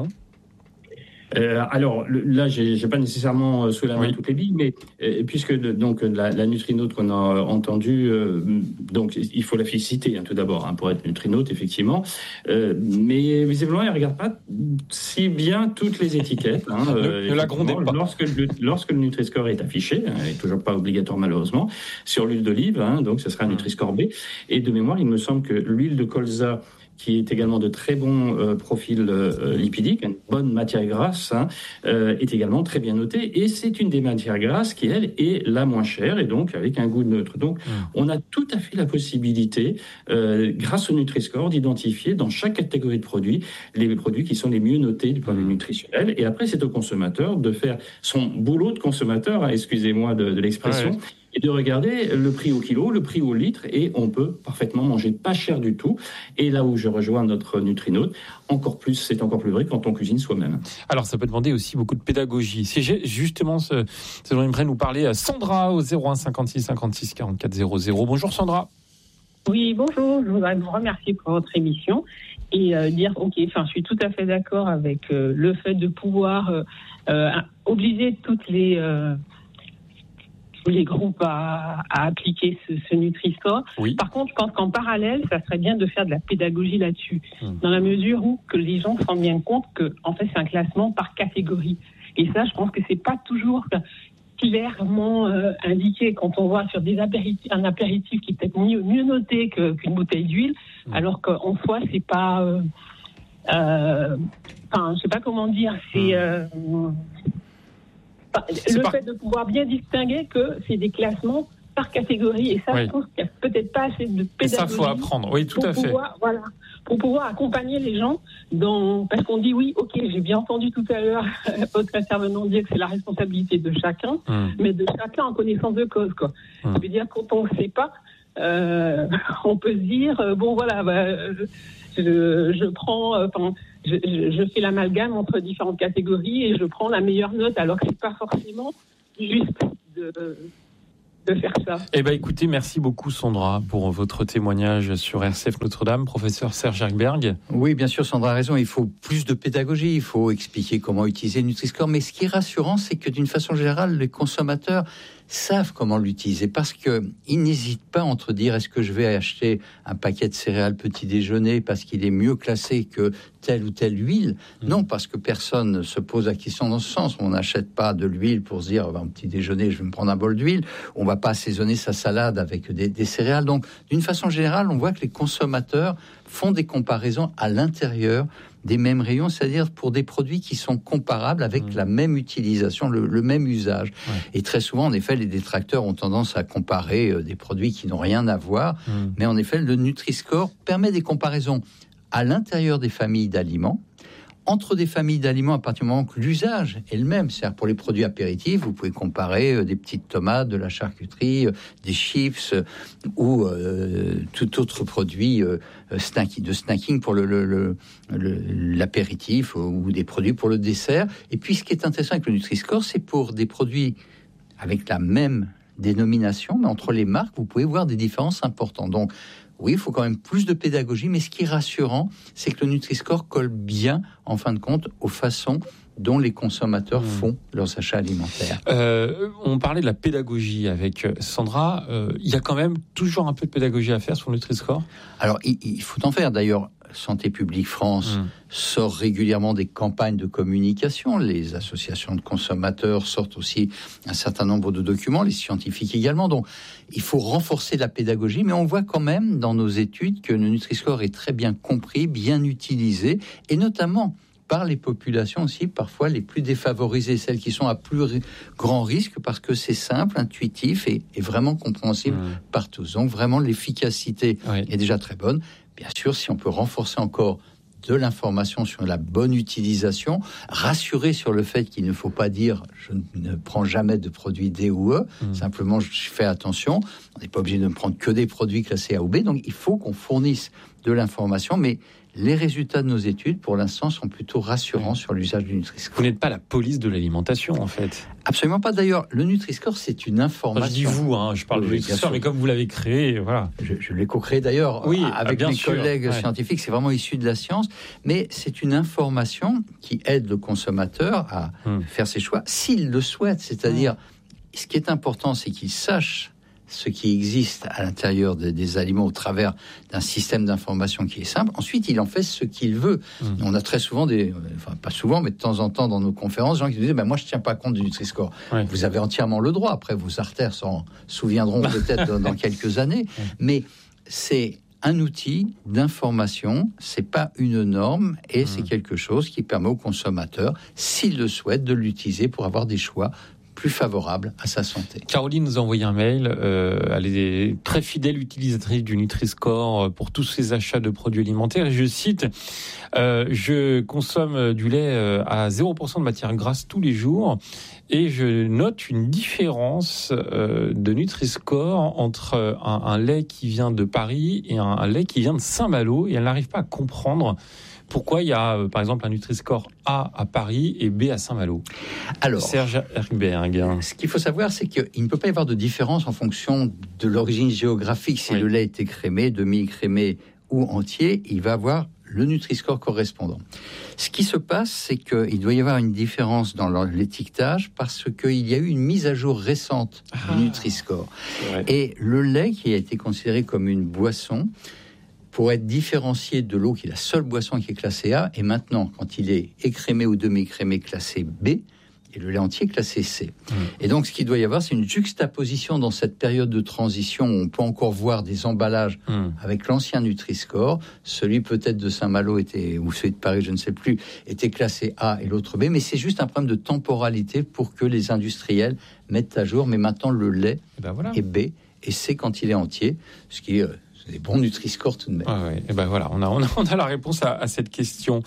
Speaker 3: Alors là, j'ai pas nécessairement sous la main toutes les billes, mais puisque donc la nutrinaute qu'on a entendue, donc il faut la féliciter tout d'abord pour être nutrinaute effectivement, mais visiblement elle regarde pas si bien toutes les étiquettes.
Speaker 1: Ne la grondez pas.
Speaker 3: Lorsque le Nutri-Score est affiché, il est toujours pas obligatoire malheureusement sur l'huile d'olive, donc ce sera un Nutri-Score B. Et de mémoire, il me semble que l'huile de colza, qui est également de très bons profils lipidiques, une bonne matière grasse, est également très bien notée. Et c'est une des matières grasses qui, elle, est la moins chère et donc avec un goût neutre. Donc, on a tout à fait la possibilité, grâce au Nutri-Score, d'identifier dans chaque catégorie de produits les produits qui sont les mieux notés du point de vue nutritionnel. Et après, c'est au consommateur de faire son boulot de consommateur, excusez-moi de l'expression, et de regarder le prix au kilo, le prix au litre, et on peut parfaitement manger pas cher du tout. Et là où je rejoins notre nutrinaute, c'est encore plus vrai quand on cuisine soi-même.
Speaker 1: Alors ça peut demander aussi beaucoup de pédagogie. C'est justement ce dont j'aimerais nous parler. Sandra au 01 56 56 44 00. Bonjour Sandra.
Speaker 8: Oui, bonjour. Je voudrais vous remercier pour votre émission et dire, je suis tout à fait d'accord avec le fait de pouvoir obliger toutes les tous les groupes à appliquer ce Nutri-Score.
Speaker 1: Oui.
Speaker 8: Par contre, je pense qu'en parallèle, ça serait bien de faire de la pédagogie là-dessus, dans la mesure où que les gens se rendent bien compte que, en fait, c'est un classement par catégorie. Et ça, je pense que c'est pas toujours clairement indiqué quand on voit sur un apéritif qui est peut-être mieux noté qu'une bouteille d'huile, alors qu'en soi, c'est pas... je sais pas comment dire, c'est... fait de pouvoir bien distinguer que c'est des classements par catégorie, et ça, je pense qu'il n'y a peut-être pas assez de pédagogie.
Speaker 1: Et ça, faut apprendre, oui, tout à fait.
Speaker 8: Pour pouvoir accompagner les gens parce qu'on dit oui, ok, j'ai bien entendu tout à l'heure votre intervenant dire que c'est la responsabilité de chacun, mais de chacun en connaissance de cause, quoi. Ça veut dire quand on ne sait pas, on peut se dire je prends, je fais l'amalgame entre différentes catégories et je prends la meilleure note, alors que c'est pas forcément juste de faire ça.
Speaker 1: Eh bien, écoutez, merci beaucoup, Sandra, pour votre témoignage sur RCF Notre-Dame. Professeur Serge Erkberg.
Speaker 2: Oui, bien sûr, Sandra a raison. Il faut plus de pédagogie. Il faut expliquer comment utiliser le Nutri-Score. Mais ce qui est rassurant, c'est que d'une façon générale, les consommateurs savent comment l'utiliser, parce qu'ils n'hésitent pas entre dire est-ce que je vais acheter un paquet de céréales petit déjeuner parce qu'il est mieux classé que telle ou telle huile. Non, parce que personne ne se pose la question dans ce sens. On n'achète pas de l'huile pour se dire un petit déjeuner, je vais me prendre un bol d'huile. On ne va pas assaisonner sa salade avec des céréales. Donc, d'une façon générale, on voit que les consommateurs font des comparaisons à l'intérieur des mêmes rayons, c'est-à-dire pour des produits qui sont comparables avec la même utilisation, le même usage. Ouais. Et très souvent, en effet, les détracteurs ont tendance à comparer des produits qui n'ont rien à voir. Mais en effet, le Nutri-Score permet des comparaisons à l'intérieur des familles d'aliments, entre des familles d'aliments à partir du moment que l'usage est le même. C'est-à-dire pour les produits apéritifs, vous pouvez comparer des petites tomates, de la charcuterie, des chips ou tout autre produit de snacking pour l'apéritif ou des produits pour le dessert. Et puis ce qui est intéressant avec le Nutri-Score, c'est pour des produits avec la même dénomination, mais entre les marques, vous pouvez voir des différences importantes. Donc, oui, il faut quand même plus de pédagogie, mais ce qui est rassurant, c'est que le Nutri-Score colle bien, en fin de compte, aux façons dont les consommateurs font leurs achats alimentaires.
Speaker 1: On parlait de la pédagogie avec Sandra. Il y a quand même toujours un peu de pédagogie à faire sur le Nutri-Score ?
Speaker 2: Alors, il faut en faire. D'ailleurs, Santé publique France sort régulièrement des campagnes de communication. Les associations de consommateurs sortent aussi un certain nombre de documents, les scientifiques également. Donc, il faut renforcer la pédagogie, mais on voit quand même dans nos études que le Nutri-Score est très bien compris, bien utilisé, et notamment par les populations aussi, parfois les plus défavorisées, celles qui sont à plus grand risque, parce que c'est simple, intuitif et vraiment compréhensible par tous. Donc vraiment, l'efficacité est déjà très bonne. Bien sûr, si on peut renforcer encore de l'information sur la bonne utilisation, rassurer sur le fait qu'il ne faut pas dire je ne prends jamais de produits D ou E, simplement je fais attention, on n'est pas obligé de ne prendre que des produits classés A ou B, donc il faut qu'on fournisse de l'information, mais les résultats de nos études, pour l'instant, sont plutôt rassurants sur l'usage du Nutri-Score.
Speaker 1: Vous n'êtes pas la police de l'alimentation, en fait.
Speaker 2: Absolument pas. D'ailleurs, le Nutri-Score, c'est une information.
Speaker 1: Je dis vous, je parle du Nutri-Score, mais comme vous l'avez créé, voilà.
Speaker 2: Je l'ai co-créé d'ailleurs avec mes collègues scientifiques. C'est vraiment issu de la science. Mais c'est une information qui aide le consommateur à faire ses choix, s'il le souhaite. C'est-à-dire, ce qui est important, c'est qu'il sache ce qui existe à l'intérieur des aliments au travers d'un système d'information qui est simple. Ensuite, il en fait ce qu'il veut. On a très souvent pas souvent, mais de temps en temps dans nos conférences, des gens qui nous disent moi je ne tiens pas compte du Nutri-Score. Vous avez entièrement le droit. Après, vos artères s'en souviendront peut-être dans quelques années. Mais c'est un outil d'information, c'est pas une norme, et c'est quelque chose qui permet au consommateur, s'il le souhaite, de l'utiliser pour avoir des choix plus favorable à sa santé.
Speaker 1: Caroline nous a envoyé un mail. Elle est très fidèle utilisatrice du Nutri-Score pour tous ses achats de produits alimentaires. Et je cite, je consomme du lait à 0% de matière grasse tous les jours et je note une différence de Nutri-Score entre un lait qui vient de Paris et un lait qui vient de Saint-Malo, et elle n'arrive pas à comprendre pourquoi il y a, par exemple, un Nutri-Score A à Paris et B à Saint-Malo.
Speaker 2: Alors,
Speaker 1: Serge Erkberg.
Speaker 2: Ce qu'il faut savoir, c'est qu'il ne peut pas y avoir de différence en fonction de l'origine géographique. Si le lait est écrémé, demi-écrémé ou entier, il va avoir le Nutri-Score correspondant. Ce qui se passe, c'est qu'il doit y avoir une différence dans l'étiquetage parce qu'il y a eu une mise à jour récente du Nutri-Score. Et le lait, qui a été considéré comme une boisson, pour être différencié de l'eau, qui est la seule boisson qui est classée A, et maintenant, quand il est écrémé ou demi-écrémé, classé B, et le lait entier classé C. Et donc, ce qu'il doit y avoir, c'est une juxtaposition dans cette période de transition où on peut encore voir des emballages avec l'ancien Nutri-Score. Celui peut-être de Saint-Malo ou celui de Paris, je ne sais plus, était classé A et l'autre B. Mais c'est juste un problème de temporalité pour que les industriels mettent à jour. Mais maintenant, le lait est B et C quand il est entier, ce qui est... des bons Nutri-Score tout de même.
Speaker 1: Et ben voilà, on a la réponse à cette question.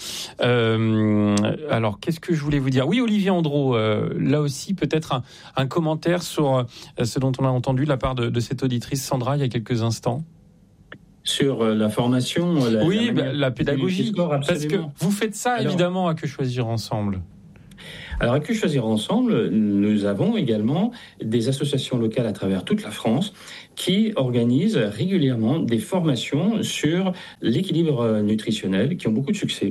Speaker 1: Alors, qu'est-ce que je voulais vous dire ? Oui, Olivier Andro, là aussi, peut-être un commentaire sur ce dont on a entendu de la part de cette auditrice Sandra il y a quelques instants.
Speaker 3: Sur la formation,
Speaker 1: la pédagogie, parce que vous faites ça évidemment à Que Choisir Ensemble.
Speaker 3: Alors, à Que Choisir Ensemble, nous avons également des associations locales à travers toute la France qui organisent régulièrement des formations sur l'équilibre nutritionnel qui ont beaucoup de succès.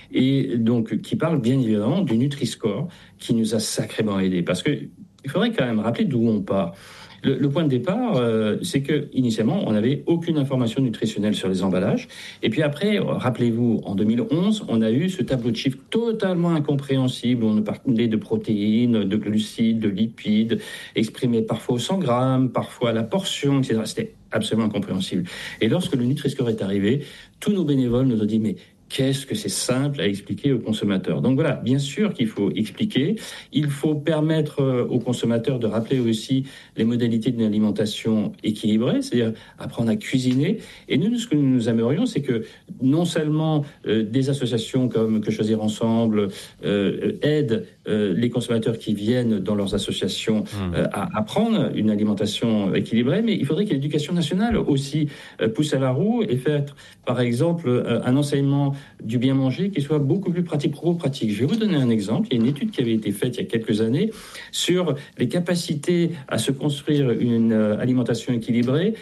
Speaker 3: Et donc, qui parlent bien évidemment du Nutri-Score qui nous a sacrément aidés. Parce qu'il faudrait quand même rappeler d'où on part. Le point de départ, c'est que initialement, on n'avait aucune information nutritionnelle sur les emballages. Et puis après, rappelez-vous, en 2011, on a eu ce tableau de chiffres totalement incompréhensible. On parlait de protéines, de glucides, de lipides, exprimés parfois au 100 grammes, parfois à la portion, etc. C'était absolument incompréhensible. Et lorsque le Nutri-Score est arrivé, tous nos bénévoles nous ont dit « mais qu'est-ce que c'est simple à expliquer aux consommateurs ?» Donc voilà, bien sûr qu'il faut expliquer. Il faut permettre aux consommateurs de rappeler aussi les modalités d'une alimentation équilibrée, c'est-à-dire apprendre à cuisiner. Et nous, ce que nous aimerions, c'est que non seulement des associations comme Que Choisir Ensemble aident les consommateurs qui viennent dans leurs associations à apprendre une alimentation équilibrée, mais il faudrait que l'éducation nationale aussi pousse à la roue et faire, par exemple, un enseignement du bien manger qui soit beaucoup plus pratico-pratique. Je vais vous donner un exemple. Il y a une étude qui avait été faite il y a quelques années sur les capacités à se construire une alimentation équilibrée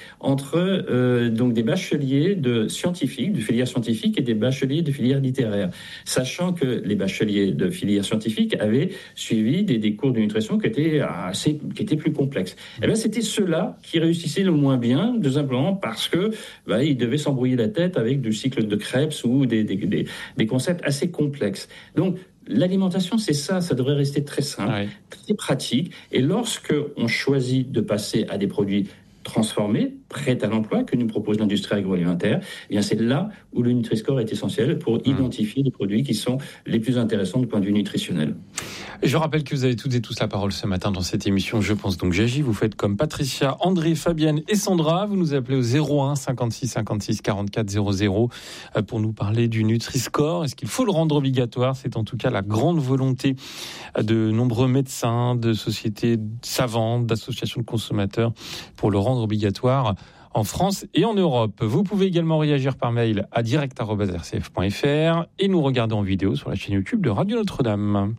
Speaker 3: entre donc des bacheliers de filière scientifique et des bacheliers de filière littéraire. Sachant que les bacheliers de filière scientifique avaient suivi des cours de nutrition qui étaient plus complexes. Et bien, c'était ceux-là qui réussissaient le moins bien, tout simplement parce que ils devaient s'embrouiller la tête avec du cycle de Krebs ou des concepts assez complexes. Donc, l'alimentation, c'est ça devrait rester très simple, très pratique. Et lorsque on choisit de passer à des produits transformés, prêts à l'emploi, que nous propose l'industrie agroalimentaire, eh bien c'est là où le Nutri-Score est essentiel pour identifier les produits qui sont les plus intéressants du point de vue nutritionnel.
Speaker 1: Je rappelle que vous avez toutes et tous la parole ce matin dans cette émission Je pense donc j'agis. Vous faites comme Patricia, André, Fabienne et Sandra. Vous nous appelez au 01 56 56 44 00 pour nous parler du Nutri-Score. Est-ce qu'il faut le rendre obligatoire ? C'est en tout cas la grande volonté de nombreux médecins, de sociétés savantes, d'associations de consommateurs pour le rendre obligatoire en France et en Europe. Vous pouvez également réagir par mail à direct@rcf.fr et nous regarder en vidéo sur la chaîne YouTube de Radio Notre-Dame.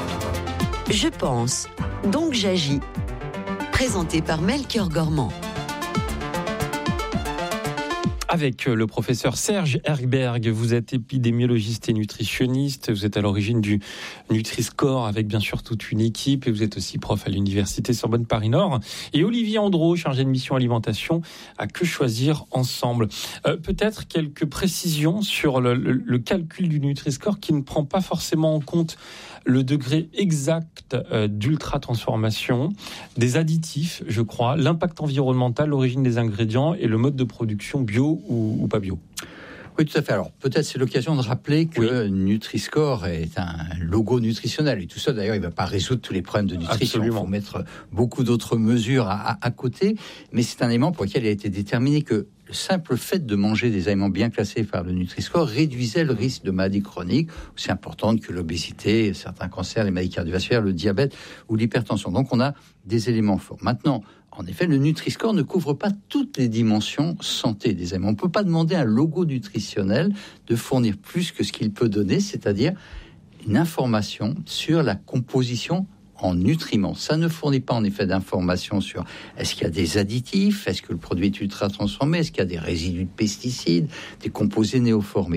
Speaker 4: Je pense, donc j'agis. Présenté par Melchior Gormand.
Speaker 1: Avec le professeur Serge Herberg, vous êtes épidémiologiste et nutritionniste, vous êtes à l'origine du Nutri-Score avec bien sûr toute une équipe et vous êtes aussi prof à l'université Sorbonne Paris-Nord. Et Olivier Andro, chargé de mission alimentation à Que Choisir Ensemble. Peut-être quelques précisions sur le calcul du Nutri-Score qui ne prend pas forcément en compte le degré exact d'ultra-transformation, des additifs, je crois, l'impact environnemental, l'origine des ingrédients et le mode de production bio ou pas bio.
Speaker 2: Oui, tout à fait. Alors, peut-être c'est l'occasion de rappeler que Nutri-Score est un logo nutritionnel. Et tout ça, d'ailleurs, il ne va pas résoudre tous les problèmes de nutrition.
Speaker 1: Absolument.
Speaker 2: Il faut mettre beaucoup d'autres mesures à côté. Mais c'est un élément pour lequel il a été déterminé que le simple fait de manger des aliments bien classés par le Nutri-Score réduisait le risque de maladies chroniques aussi importantes que l'obésité, certains cancers, les maladies cardiovasculaires, le diabète ou l'hypertension. Donc, on a des éléments forts. Maintenant, en effet, le Nutri-Score ne couvre pas toutes les dimensions santé des aliments. On ne peut pas demander à un logo nutritionnel de fournir plus que ce qu'il peut donner, c'est-à-dire une information sur la composition en nutriments. Ça ne fournit pas en effet d'informations sur est-ce qu'il y a des additifs, est-ce que le produit est ultra transformé, est-ce qu'il y a des résidus de pesticides, des composés néoformés.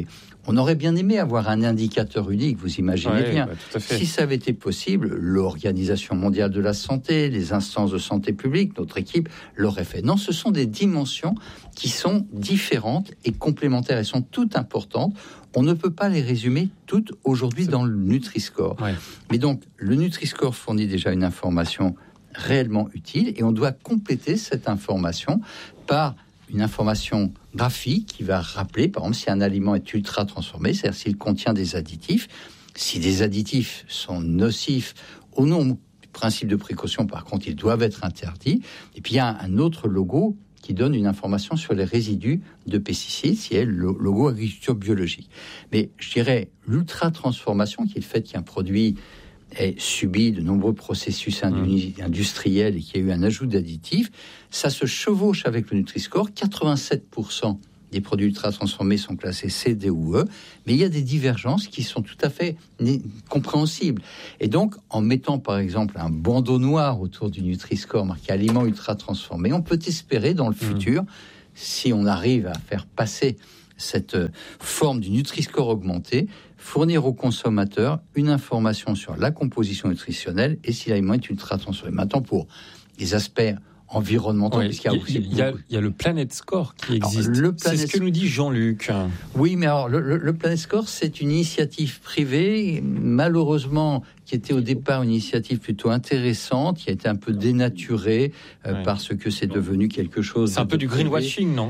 Speaker 2: On aurait bien aimé avoir un indicateur unique, vous imaginez bien.
Speaker 1: Tout à fait.
Speaker 2: Si ça avait été possible, l'Organisation mondiale de la santé, les instances de santé publique, notre équipe l'auraient fait. Non, ce sont des dimensions qui sont différentes et complémentaires. Elles sont toutes importantes. On ne peut pas les résumer toutes aujourd'hui dans le Nutri-Score. Ouais. Mais donc, le Nutri-Score fournit déjà une information réellement utile et on doit compléter cette information par une information graphique qui va rappeler, par exemple, si un aliment est ultra transformé, c'est-à-dire s'il contient des additifs. Si des additifs sont nocifs, au nom du principe de précaution, par contre, ils doivent être interdits. Et puis, il y a un autre logo qui donne une information sur les résidus de pesticides, c'est le logo agriculture biologique. Mais je dirais, l'ultra-transformation, qui est le fait qu'un produit ait subi de nombreux processus industriels et qu'il y a eu un ajout d'additifs, ça se chevauche avec le Nutri-Score. 87% des produits ultra-transformés sont classés C, D ou E, mais il y a des divergences qui sont tout à fait compréhensibles. Et donc, en mettant par exemple un bandeau noir autour du Nutri-Score marqué aliments ultra-transformés, on peut espérer dans le futur, si on arrive à faire passer cette forme du Nutri-Score augmenté, fournir aux consommateurs une information sur la composition nutritionnelle et si l'aliment est ultra-transformé. Maintenant, pour les aspects environnementaux, puisqu'il y a aussi
Speaker 1: il y a le Planet Score qui existe. C'est ce que nous dit Jean-Luc.
Speaker 2: Oui, mais alors le Planet Score, c'est une initiative privée, malheureusement, qui était au départ une initiative plutôt intéressante, qui a été un peu dénaturée parce que c'est devenu quelque chose.
Speaker 1: C'est un peu du greenwashing, non ?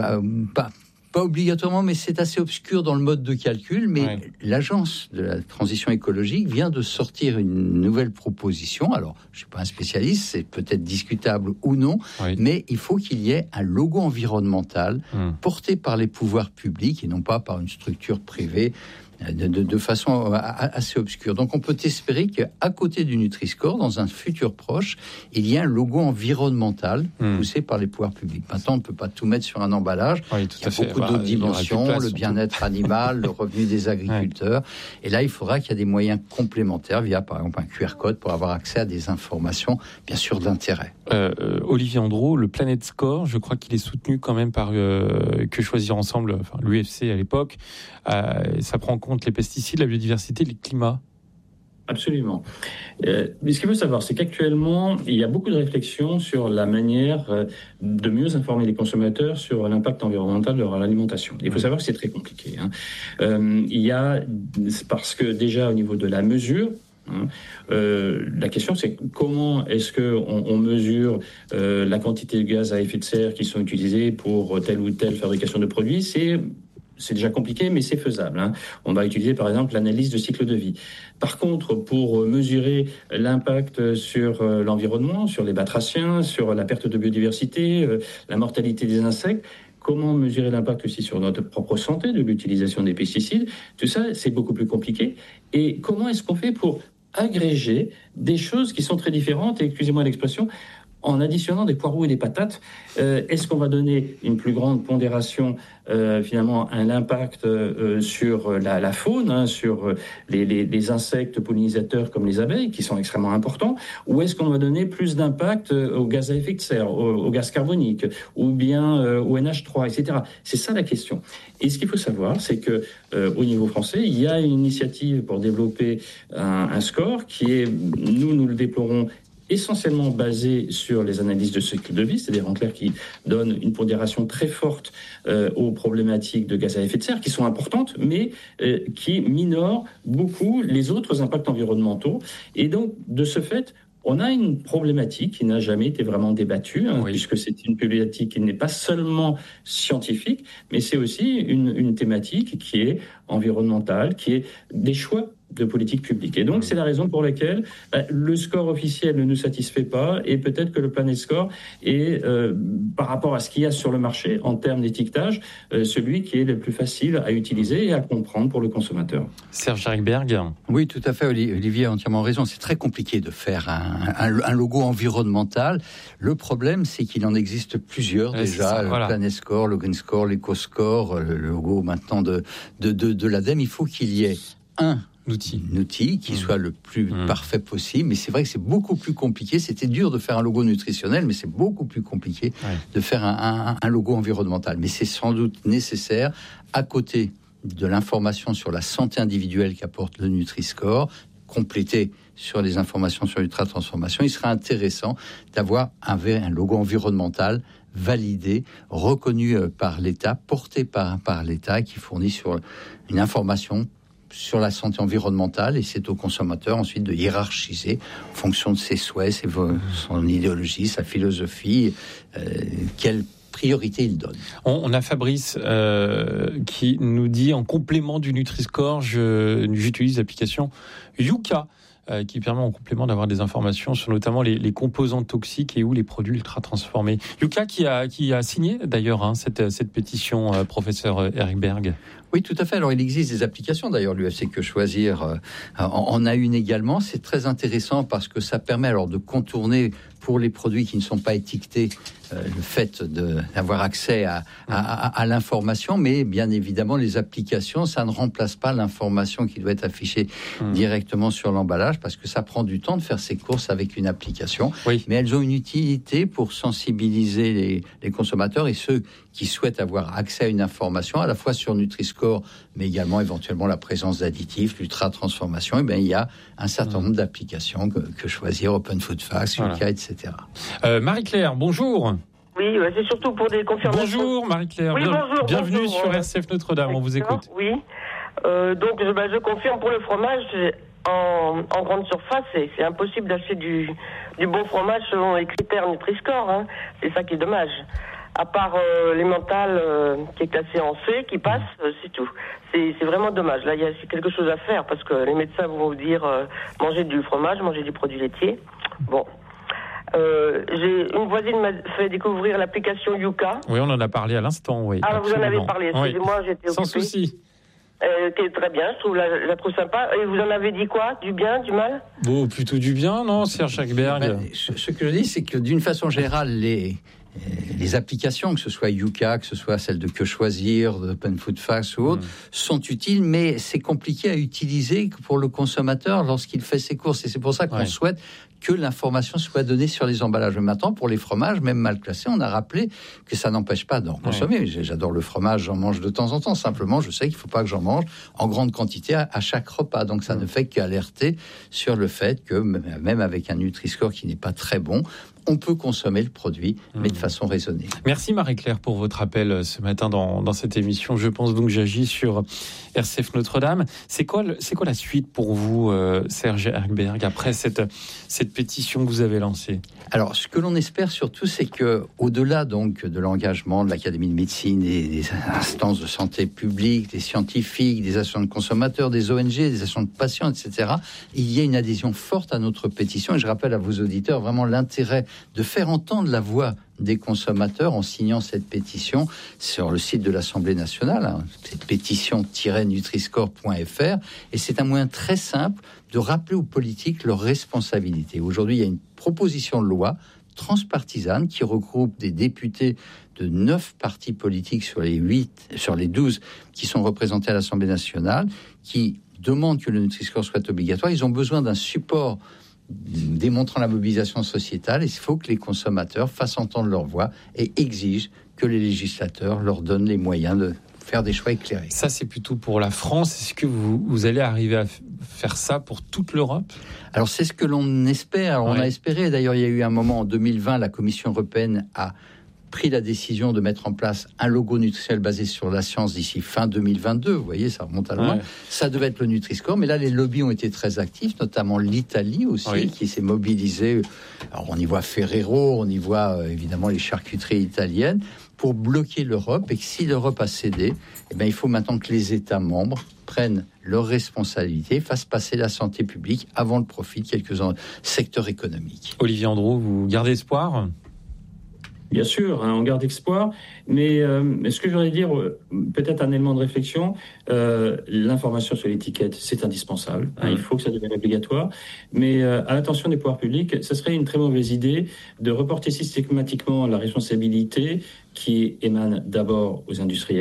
Speaker 2: Pas obligatoirement, mais c'est assez obscur dans le mode de calcul. Mais l'Agence de la transition écologique vient de sortir une nouvelle proposition. Alors, je ne suis pas un spécialiste, c'est peut-être discutable ou non, mais il faut qu'il y ait un logo environnemental porté par les pouvoirs publics et non pas par une structure privée de façon assez obscure. Donc on peut espérer qu'à côté du Nutri-Score, dans un futur proche, il y a un logo environnemental poussé par les pouvoirs publics. Maintenant, on ne peut pas tout mettre sur un emballage. Il y a beaucoup d'autres dimensions, le bien-être animal, le revenu des agriculteurs. Et là, il faudra qu'il y ait des moyens complémentaires via, par exemple, un QR code pour avoir accès à des informations, bien sûr, d'intérêt.
Speaker 1: Olivier Andreau, le Planet Score, je crois qu'il est soutenu quand même par Que Choisir Ensemble, enfin, l'UFC à l'époque. Ça prend en compte les pesticides, la biodiversité, le climat.
Speaker 3: Absolument. Mais ce qu'il faut savoir, c'est qu'actuellement, il y a beaucoup de réflexions sur la manière de mieux informer les consommateurs sur l'impact environnemental de leur alimentation. Il faut savoir que c'est très compliqué. Il y a, parce que déjà au niveau de la mesure, la question c'est comment est-ce qu'on mesure la quantité de gaz à effet de serre qui sont utilisés pour telle ou telle fabrication de produits. C'est déjà compliqué, mais c'est faisable. On va utiliser, par exemple, l'analyse de cycle de vie. Par contre, pour mesurer l'impact sur l'environnement, sur les batraciens, sur la perte de biodiversité, la mortalité des insectes, comment mesurer l'impact aussi sur notre propre santé de l'utilisation des pesticides, tout ça, c'est beaucoup plus compliqué. Et comment est-ce qu'on fait pour agréger des choses qui sont très différentes, et excusez-moi l'expression, en additionnant des poireaux et des patates, est-ce qu'on va donner une plus grande pondération, finalement, un impact sur la faune, sur les insectes pollinisateurs comme les abeilles, qui sont extrêmement importants, ou est-ce qu'on va donner plus d'impact aux gaz à effet de serre, au gaz carbonique, ou bien au NH3, etc. C'est ça la question. Et ce qu'il faut savoir, c'est que au niveau français, il y a une initiative pour développer un score qui est, nous le déplorons, essentiellement basé sur les analyses de cycle de vie, c'est-à-dire en clair qui donne une pondération très forte aux problématiques de gaz à effet de serre, qui sont importantes, mais qui minorent beaucoup les autres impacts environnementaux. Et donc, de ce fait, on a une problématique qui n'a jamais été vraiment débattue, puisque c'est une problématique qui n'est pas seulement scientifique, mais c'est aussi une thématique qui est environnementale, qui est des choix de politique publique. Et donc, c'est la raison pour laquelle le score officiel ne nous satisfait pas, et peut-être que le Planet Score est, par rapport à ce qu'il y a sur le marché, en termes d'étiquetage, celui qui est le plus facile à utiliser et à comprendre pour le consommateur.
Speaker 1: Serge Jaricberg.
Speaker 2: Oui, tout à fait, Olivier a entièrement raison. C'est très compliqué de faire un logo environnemental. Le problème, c'est qu'il en existe plusieurs déjà. Le Planet Score, le Green Score, l'Eco-Score, le logo maintenant de l'ADEME. Il faut qu'il y ait un outil qui soit le plus parfait possible, mais c'est vrai que c'est beaucoup plus compliqué. C'était dur de faire un logo nutritionnel, mais c'est beaucoup plus compliqué de faire un logo environnemental. Mais c'est sans doute nécessaire, à côté de l'information sur la santé individuelle qu'apporte le Nutri-Score, complété sur les informations sur l'ultra-transformation, il serait intéressant d'avoir un logo environnemental validé, reconnu par l'État, porté par l'État, qui fournit sur une information sur la santé environnementale, et c'est au consommateur ensuite de hiérarchiser en fonction de ses souhaits, son idéologie, sa philosophie, quelle priorité il donne.
Speaker 1: On a Fabrice qui nous dit, en complément du Nutri-Score, j'utilise l'application Yuka, qui permet en complément d'avoir des informations sur notamment les composants toxiques et ou les produits ultra transformés. Yuka qui a signé d'ailleurs cette pétition, professeur Eric Berg.
Speaker 2: Oui, tout à fait. Alors, il existe des applications. D'ailleurs, l'UFC Que Choisir en a une également. C'est très intéressant parce que ça permet alors de contourner, pour les produits qui ne sont pas étiquetés, le fait d'avoir accès à l'information. Mais bien évidemment, les applications, ça ne remplace pas l'information qui doit être affichée directement sur l'emballage, parce que ça prend du temps de faire ses courses avec une application. Oui. Mais elles ont une utilité pour sensibiliser les consommateurs et ceux qui souhaitent avoir accès à une information, à la fois sur Nutri-Score, mais également éventuellement la présence d'additifs, l'ultra-transformation. Et bien, il y a un certain nombre d'applications que choisir, Open Food Facts, Yuka, etc.
Speaker 1: Marie-Claire, bonjour.
Speaker 9: Oui, c'est surtout pour des confirmations.
Speaker 1: Bonjour Marie-Claire,
Speaker 9: oui,
Speaker 1: bienvenue
Speaker 9: bonjour,
Speaker 1: sur RCF Notre-Dame, on vous écoute.
Speaker 9: Oui, donc je confirme pour le fromage, en grande surface, c'est impossible d'acheter du bon fromage selon les critères Nutri-Score, hein. C'est ça qui est dommage. À part l'emmental qui est classé en C, qui passe, c'est tout. C'est vraiment dommage. Là, il y a quelque chose à faire, parce que les médecins vont vous dire manger du fromage, manger du produit laitier. Bon. Une voisine m'a fait découvrir l'application Yuka.
Speaker 1: Oui, on en a parlé à l'instant, oui.
Speaker 9: Ah, absolument. Vous en avez parlé, excusez-moi,
Speaker 1: oui.
Speaker 9: j'étais occupée.
Speaker 1: Sans souci.
Speaker 9: Qui est très bien, je la trouve sympa. Et vous en avez dit quoi? Du bien, du mal?
Speaker 1: Bon, plutôt du bien, non, Serge Berg?
Speaker 2: Ce que je dis, c'est que d'une façon générale, les applications, que ce soit Yuka, que ce soit celle de Que Choisir, de Open Food Facts ou autres, sont utiles, mais c'est compliqué à utiliser pour le consommateur lorsqu'il fait ses courses. Et c'est pour ça qu'on souhaite que l'information soit donnée sur les emballages. Maintenant, pour les fromages, même mal classés, on a rappelé que ça n'empêche pas d'en consommer. J'adore le fromage, j'en mange de temps en temps. Simplement, je sais qu'il ne faut pas que j'en mange en grande quantité à chaque repas. Donc, ça ne fait qu'alerter sur le fait que, même avec un Nutri-Score qui n'est pas très bon, on peut consommer le produit, mais de façon raisonnée.
Speaker 1: Merci Marie-Claire pour votre appel ce matin dans cette émission. Je pense donc j'agis sur RCF Notre-Dame. C'est quoi la suite pour vous, Serge Erkberg, après cette pétition que vous avez lancée?
Speaker 2: Alors, ce que l'on espère surtout, c'est que, au-delà donc de l'engagement de l'Académie de médecine, des instances de santé publique, des scientifiques, des associations de consommateurs, des ONG, des associations de patients, etc., il y a une adhésion forte à notre pétition. Et je rappelle à vos auditeurs vraiment l'intérêt de faire entendre la voix des consommateurs en signant cette pétition sur le site de l'Assemblée nationale, c'est pétition-nutriscore.fr, et c'est un moyen très simple de rappeler aux politiques leurs responsabilités. Aujourd'hui, il y a une proposition de loi transpartisane qui regroupe des députés de 9 partis politiques sur les 12 qui sont représentés à l'Assemblée nationale, qui demandent que le Nutri-Score soit obligatoire. Ils ont besoin d'un support démontrant la mobilisation sociétale, et il faut que les consommateurs fassent entendre leur voix et exigent que les législateurs leur donnent les moyens de faire des choix éclairés.
Speaker 1: Ça, c'est plutôt pour la France. Est-ce que vous allez arriver à faire ça pour toute l'Europe? Alors,
Speaker 2: c'est ce que l'on espère. Alors, on a espéré. D'ailleurs, il y a eu un moment en 2020, la Commission européenne a pris la décision de mettre en place un logo nutritionnel basé sur la science d'ici fin 2022. Vous voyez, ça remonte à loin. Ça devait être le Nutri-Score, mais là, les lobbies ont été très actifs, notamment l'Italie aussi, qui s'est mobilisée. Alors, on y voit Ferrero, on y voit évidemment les charcuteries italiennes, pour bloquer l'Europe, et que si l'Europe a cédé, il faut maintenant que les États membres prennent leurs responsabilités, fassent passer la santé publique avant le profit de quelques secteurs économiques.
Speaker 1: Olivier Andrew, vous gardez espoir ?
Speaker 3: Bien sûr, on garde espoir, mais ce que je voudrais dire, peut-être un élément de réflexion, l'information sur l'étiquette, c'est indispensable, il faut que ça devienne obligatoire, mais à l'attention des pouvoirs publics, ce serait une très mauvaise idée de reporter systématiquement la responsabilité qui émane d'abord aux industriels,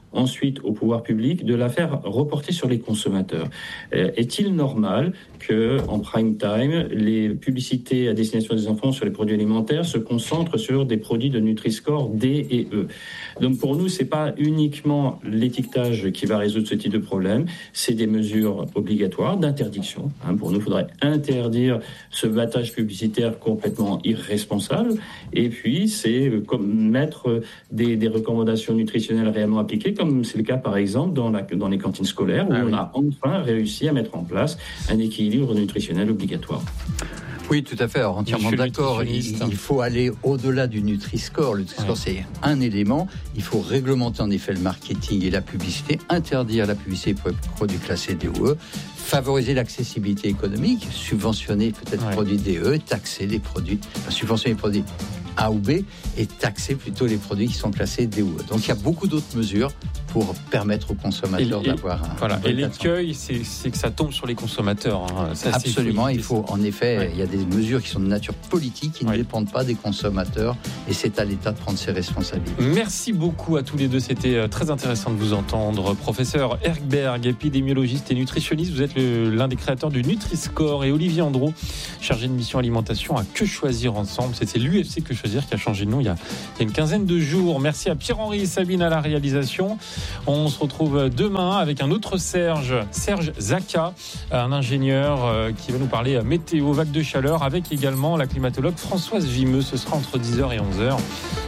Speaker 3: ensuite au pouvoir public de la faire reporter sur les consommateurs. Est-il normal que, en prime time, les publicités à destination des enfants sur les produits alimentaires se concentrent sur des produits de Nutri-Score D et E? Donc pour nous, c'est pas uniquement l'étiquetage qui va résoudre ce type de problème, c'est des mesures obligatoires d'interdiction. Pour nous, il faudrait interdire ce battage publicitaire complètement irresponsable. Et puis, c'est comme mettre des recommandations nutritionnelles réellement appliquées, comme c'est le cas par exemple dans les cantines scolaires, où on a enfin réussi à mettre en place un équilibre nutritionnel obligatoire.
Speaker 2: Oui, tout à fait. Alors, entièrement d'accord. Il faut aller au-delà du Nutri-Score. Le Nutri-Score, c'est un élément. Il faut réglementer en effet le marketing et la publicité, interdire la publicité pour les produits classés DOE, favoriser l'accessibilité économique, subventionner peut-être les produits DE, taxer les produits, subventionner les produits A ou B et taxer plutôt les produits qui sont classés DOE. Donc il y a beaucoup d'autres mesures pour permettre aux consommateurs d'avoir un...
Speaker 1: Voilà. Et l'écueil, c'est que ça tombe sur les consommateurs. Ça,
Speaker 2: absolument, il faut en effet, il y a des mesures qui sont de nature politique, qui ne dépendent pas des consommateurs, et c'est à l'État de prendre ses responsabilités.
Speaker 1: Merci beaucoup à tous les deux, c'était très intéressant de vous entendre. Professeur Erkberg, épidémiologiste et nutritionniste, vous êtes l'un des créateurs du Nutri-Score, et Olivier Andrew, chargé de mission alimentation à Que Choisir Ensemble. C'était l'UFC Que Choisir qui a changé de nom il y a une quinzaine de jours. Merci à Pierre-Henri et Sabine à la réalisation. On se retrouve demain avec un autre Serge Zaka, un ingénieur qui va nous parler météo, vague de chaleur, avec également la climatologue Françoise Vimeux. Ce sera entre 10h et 11h.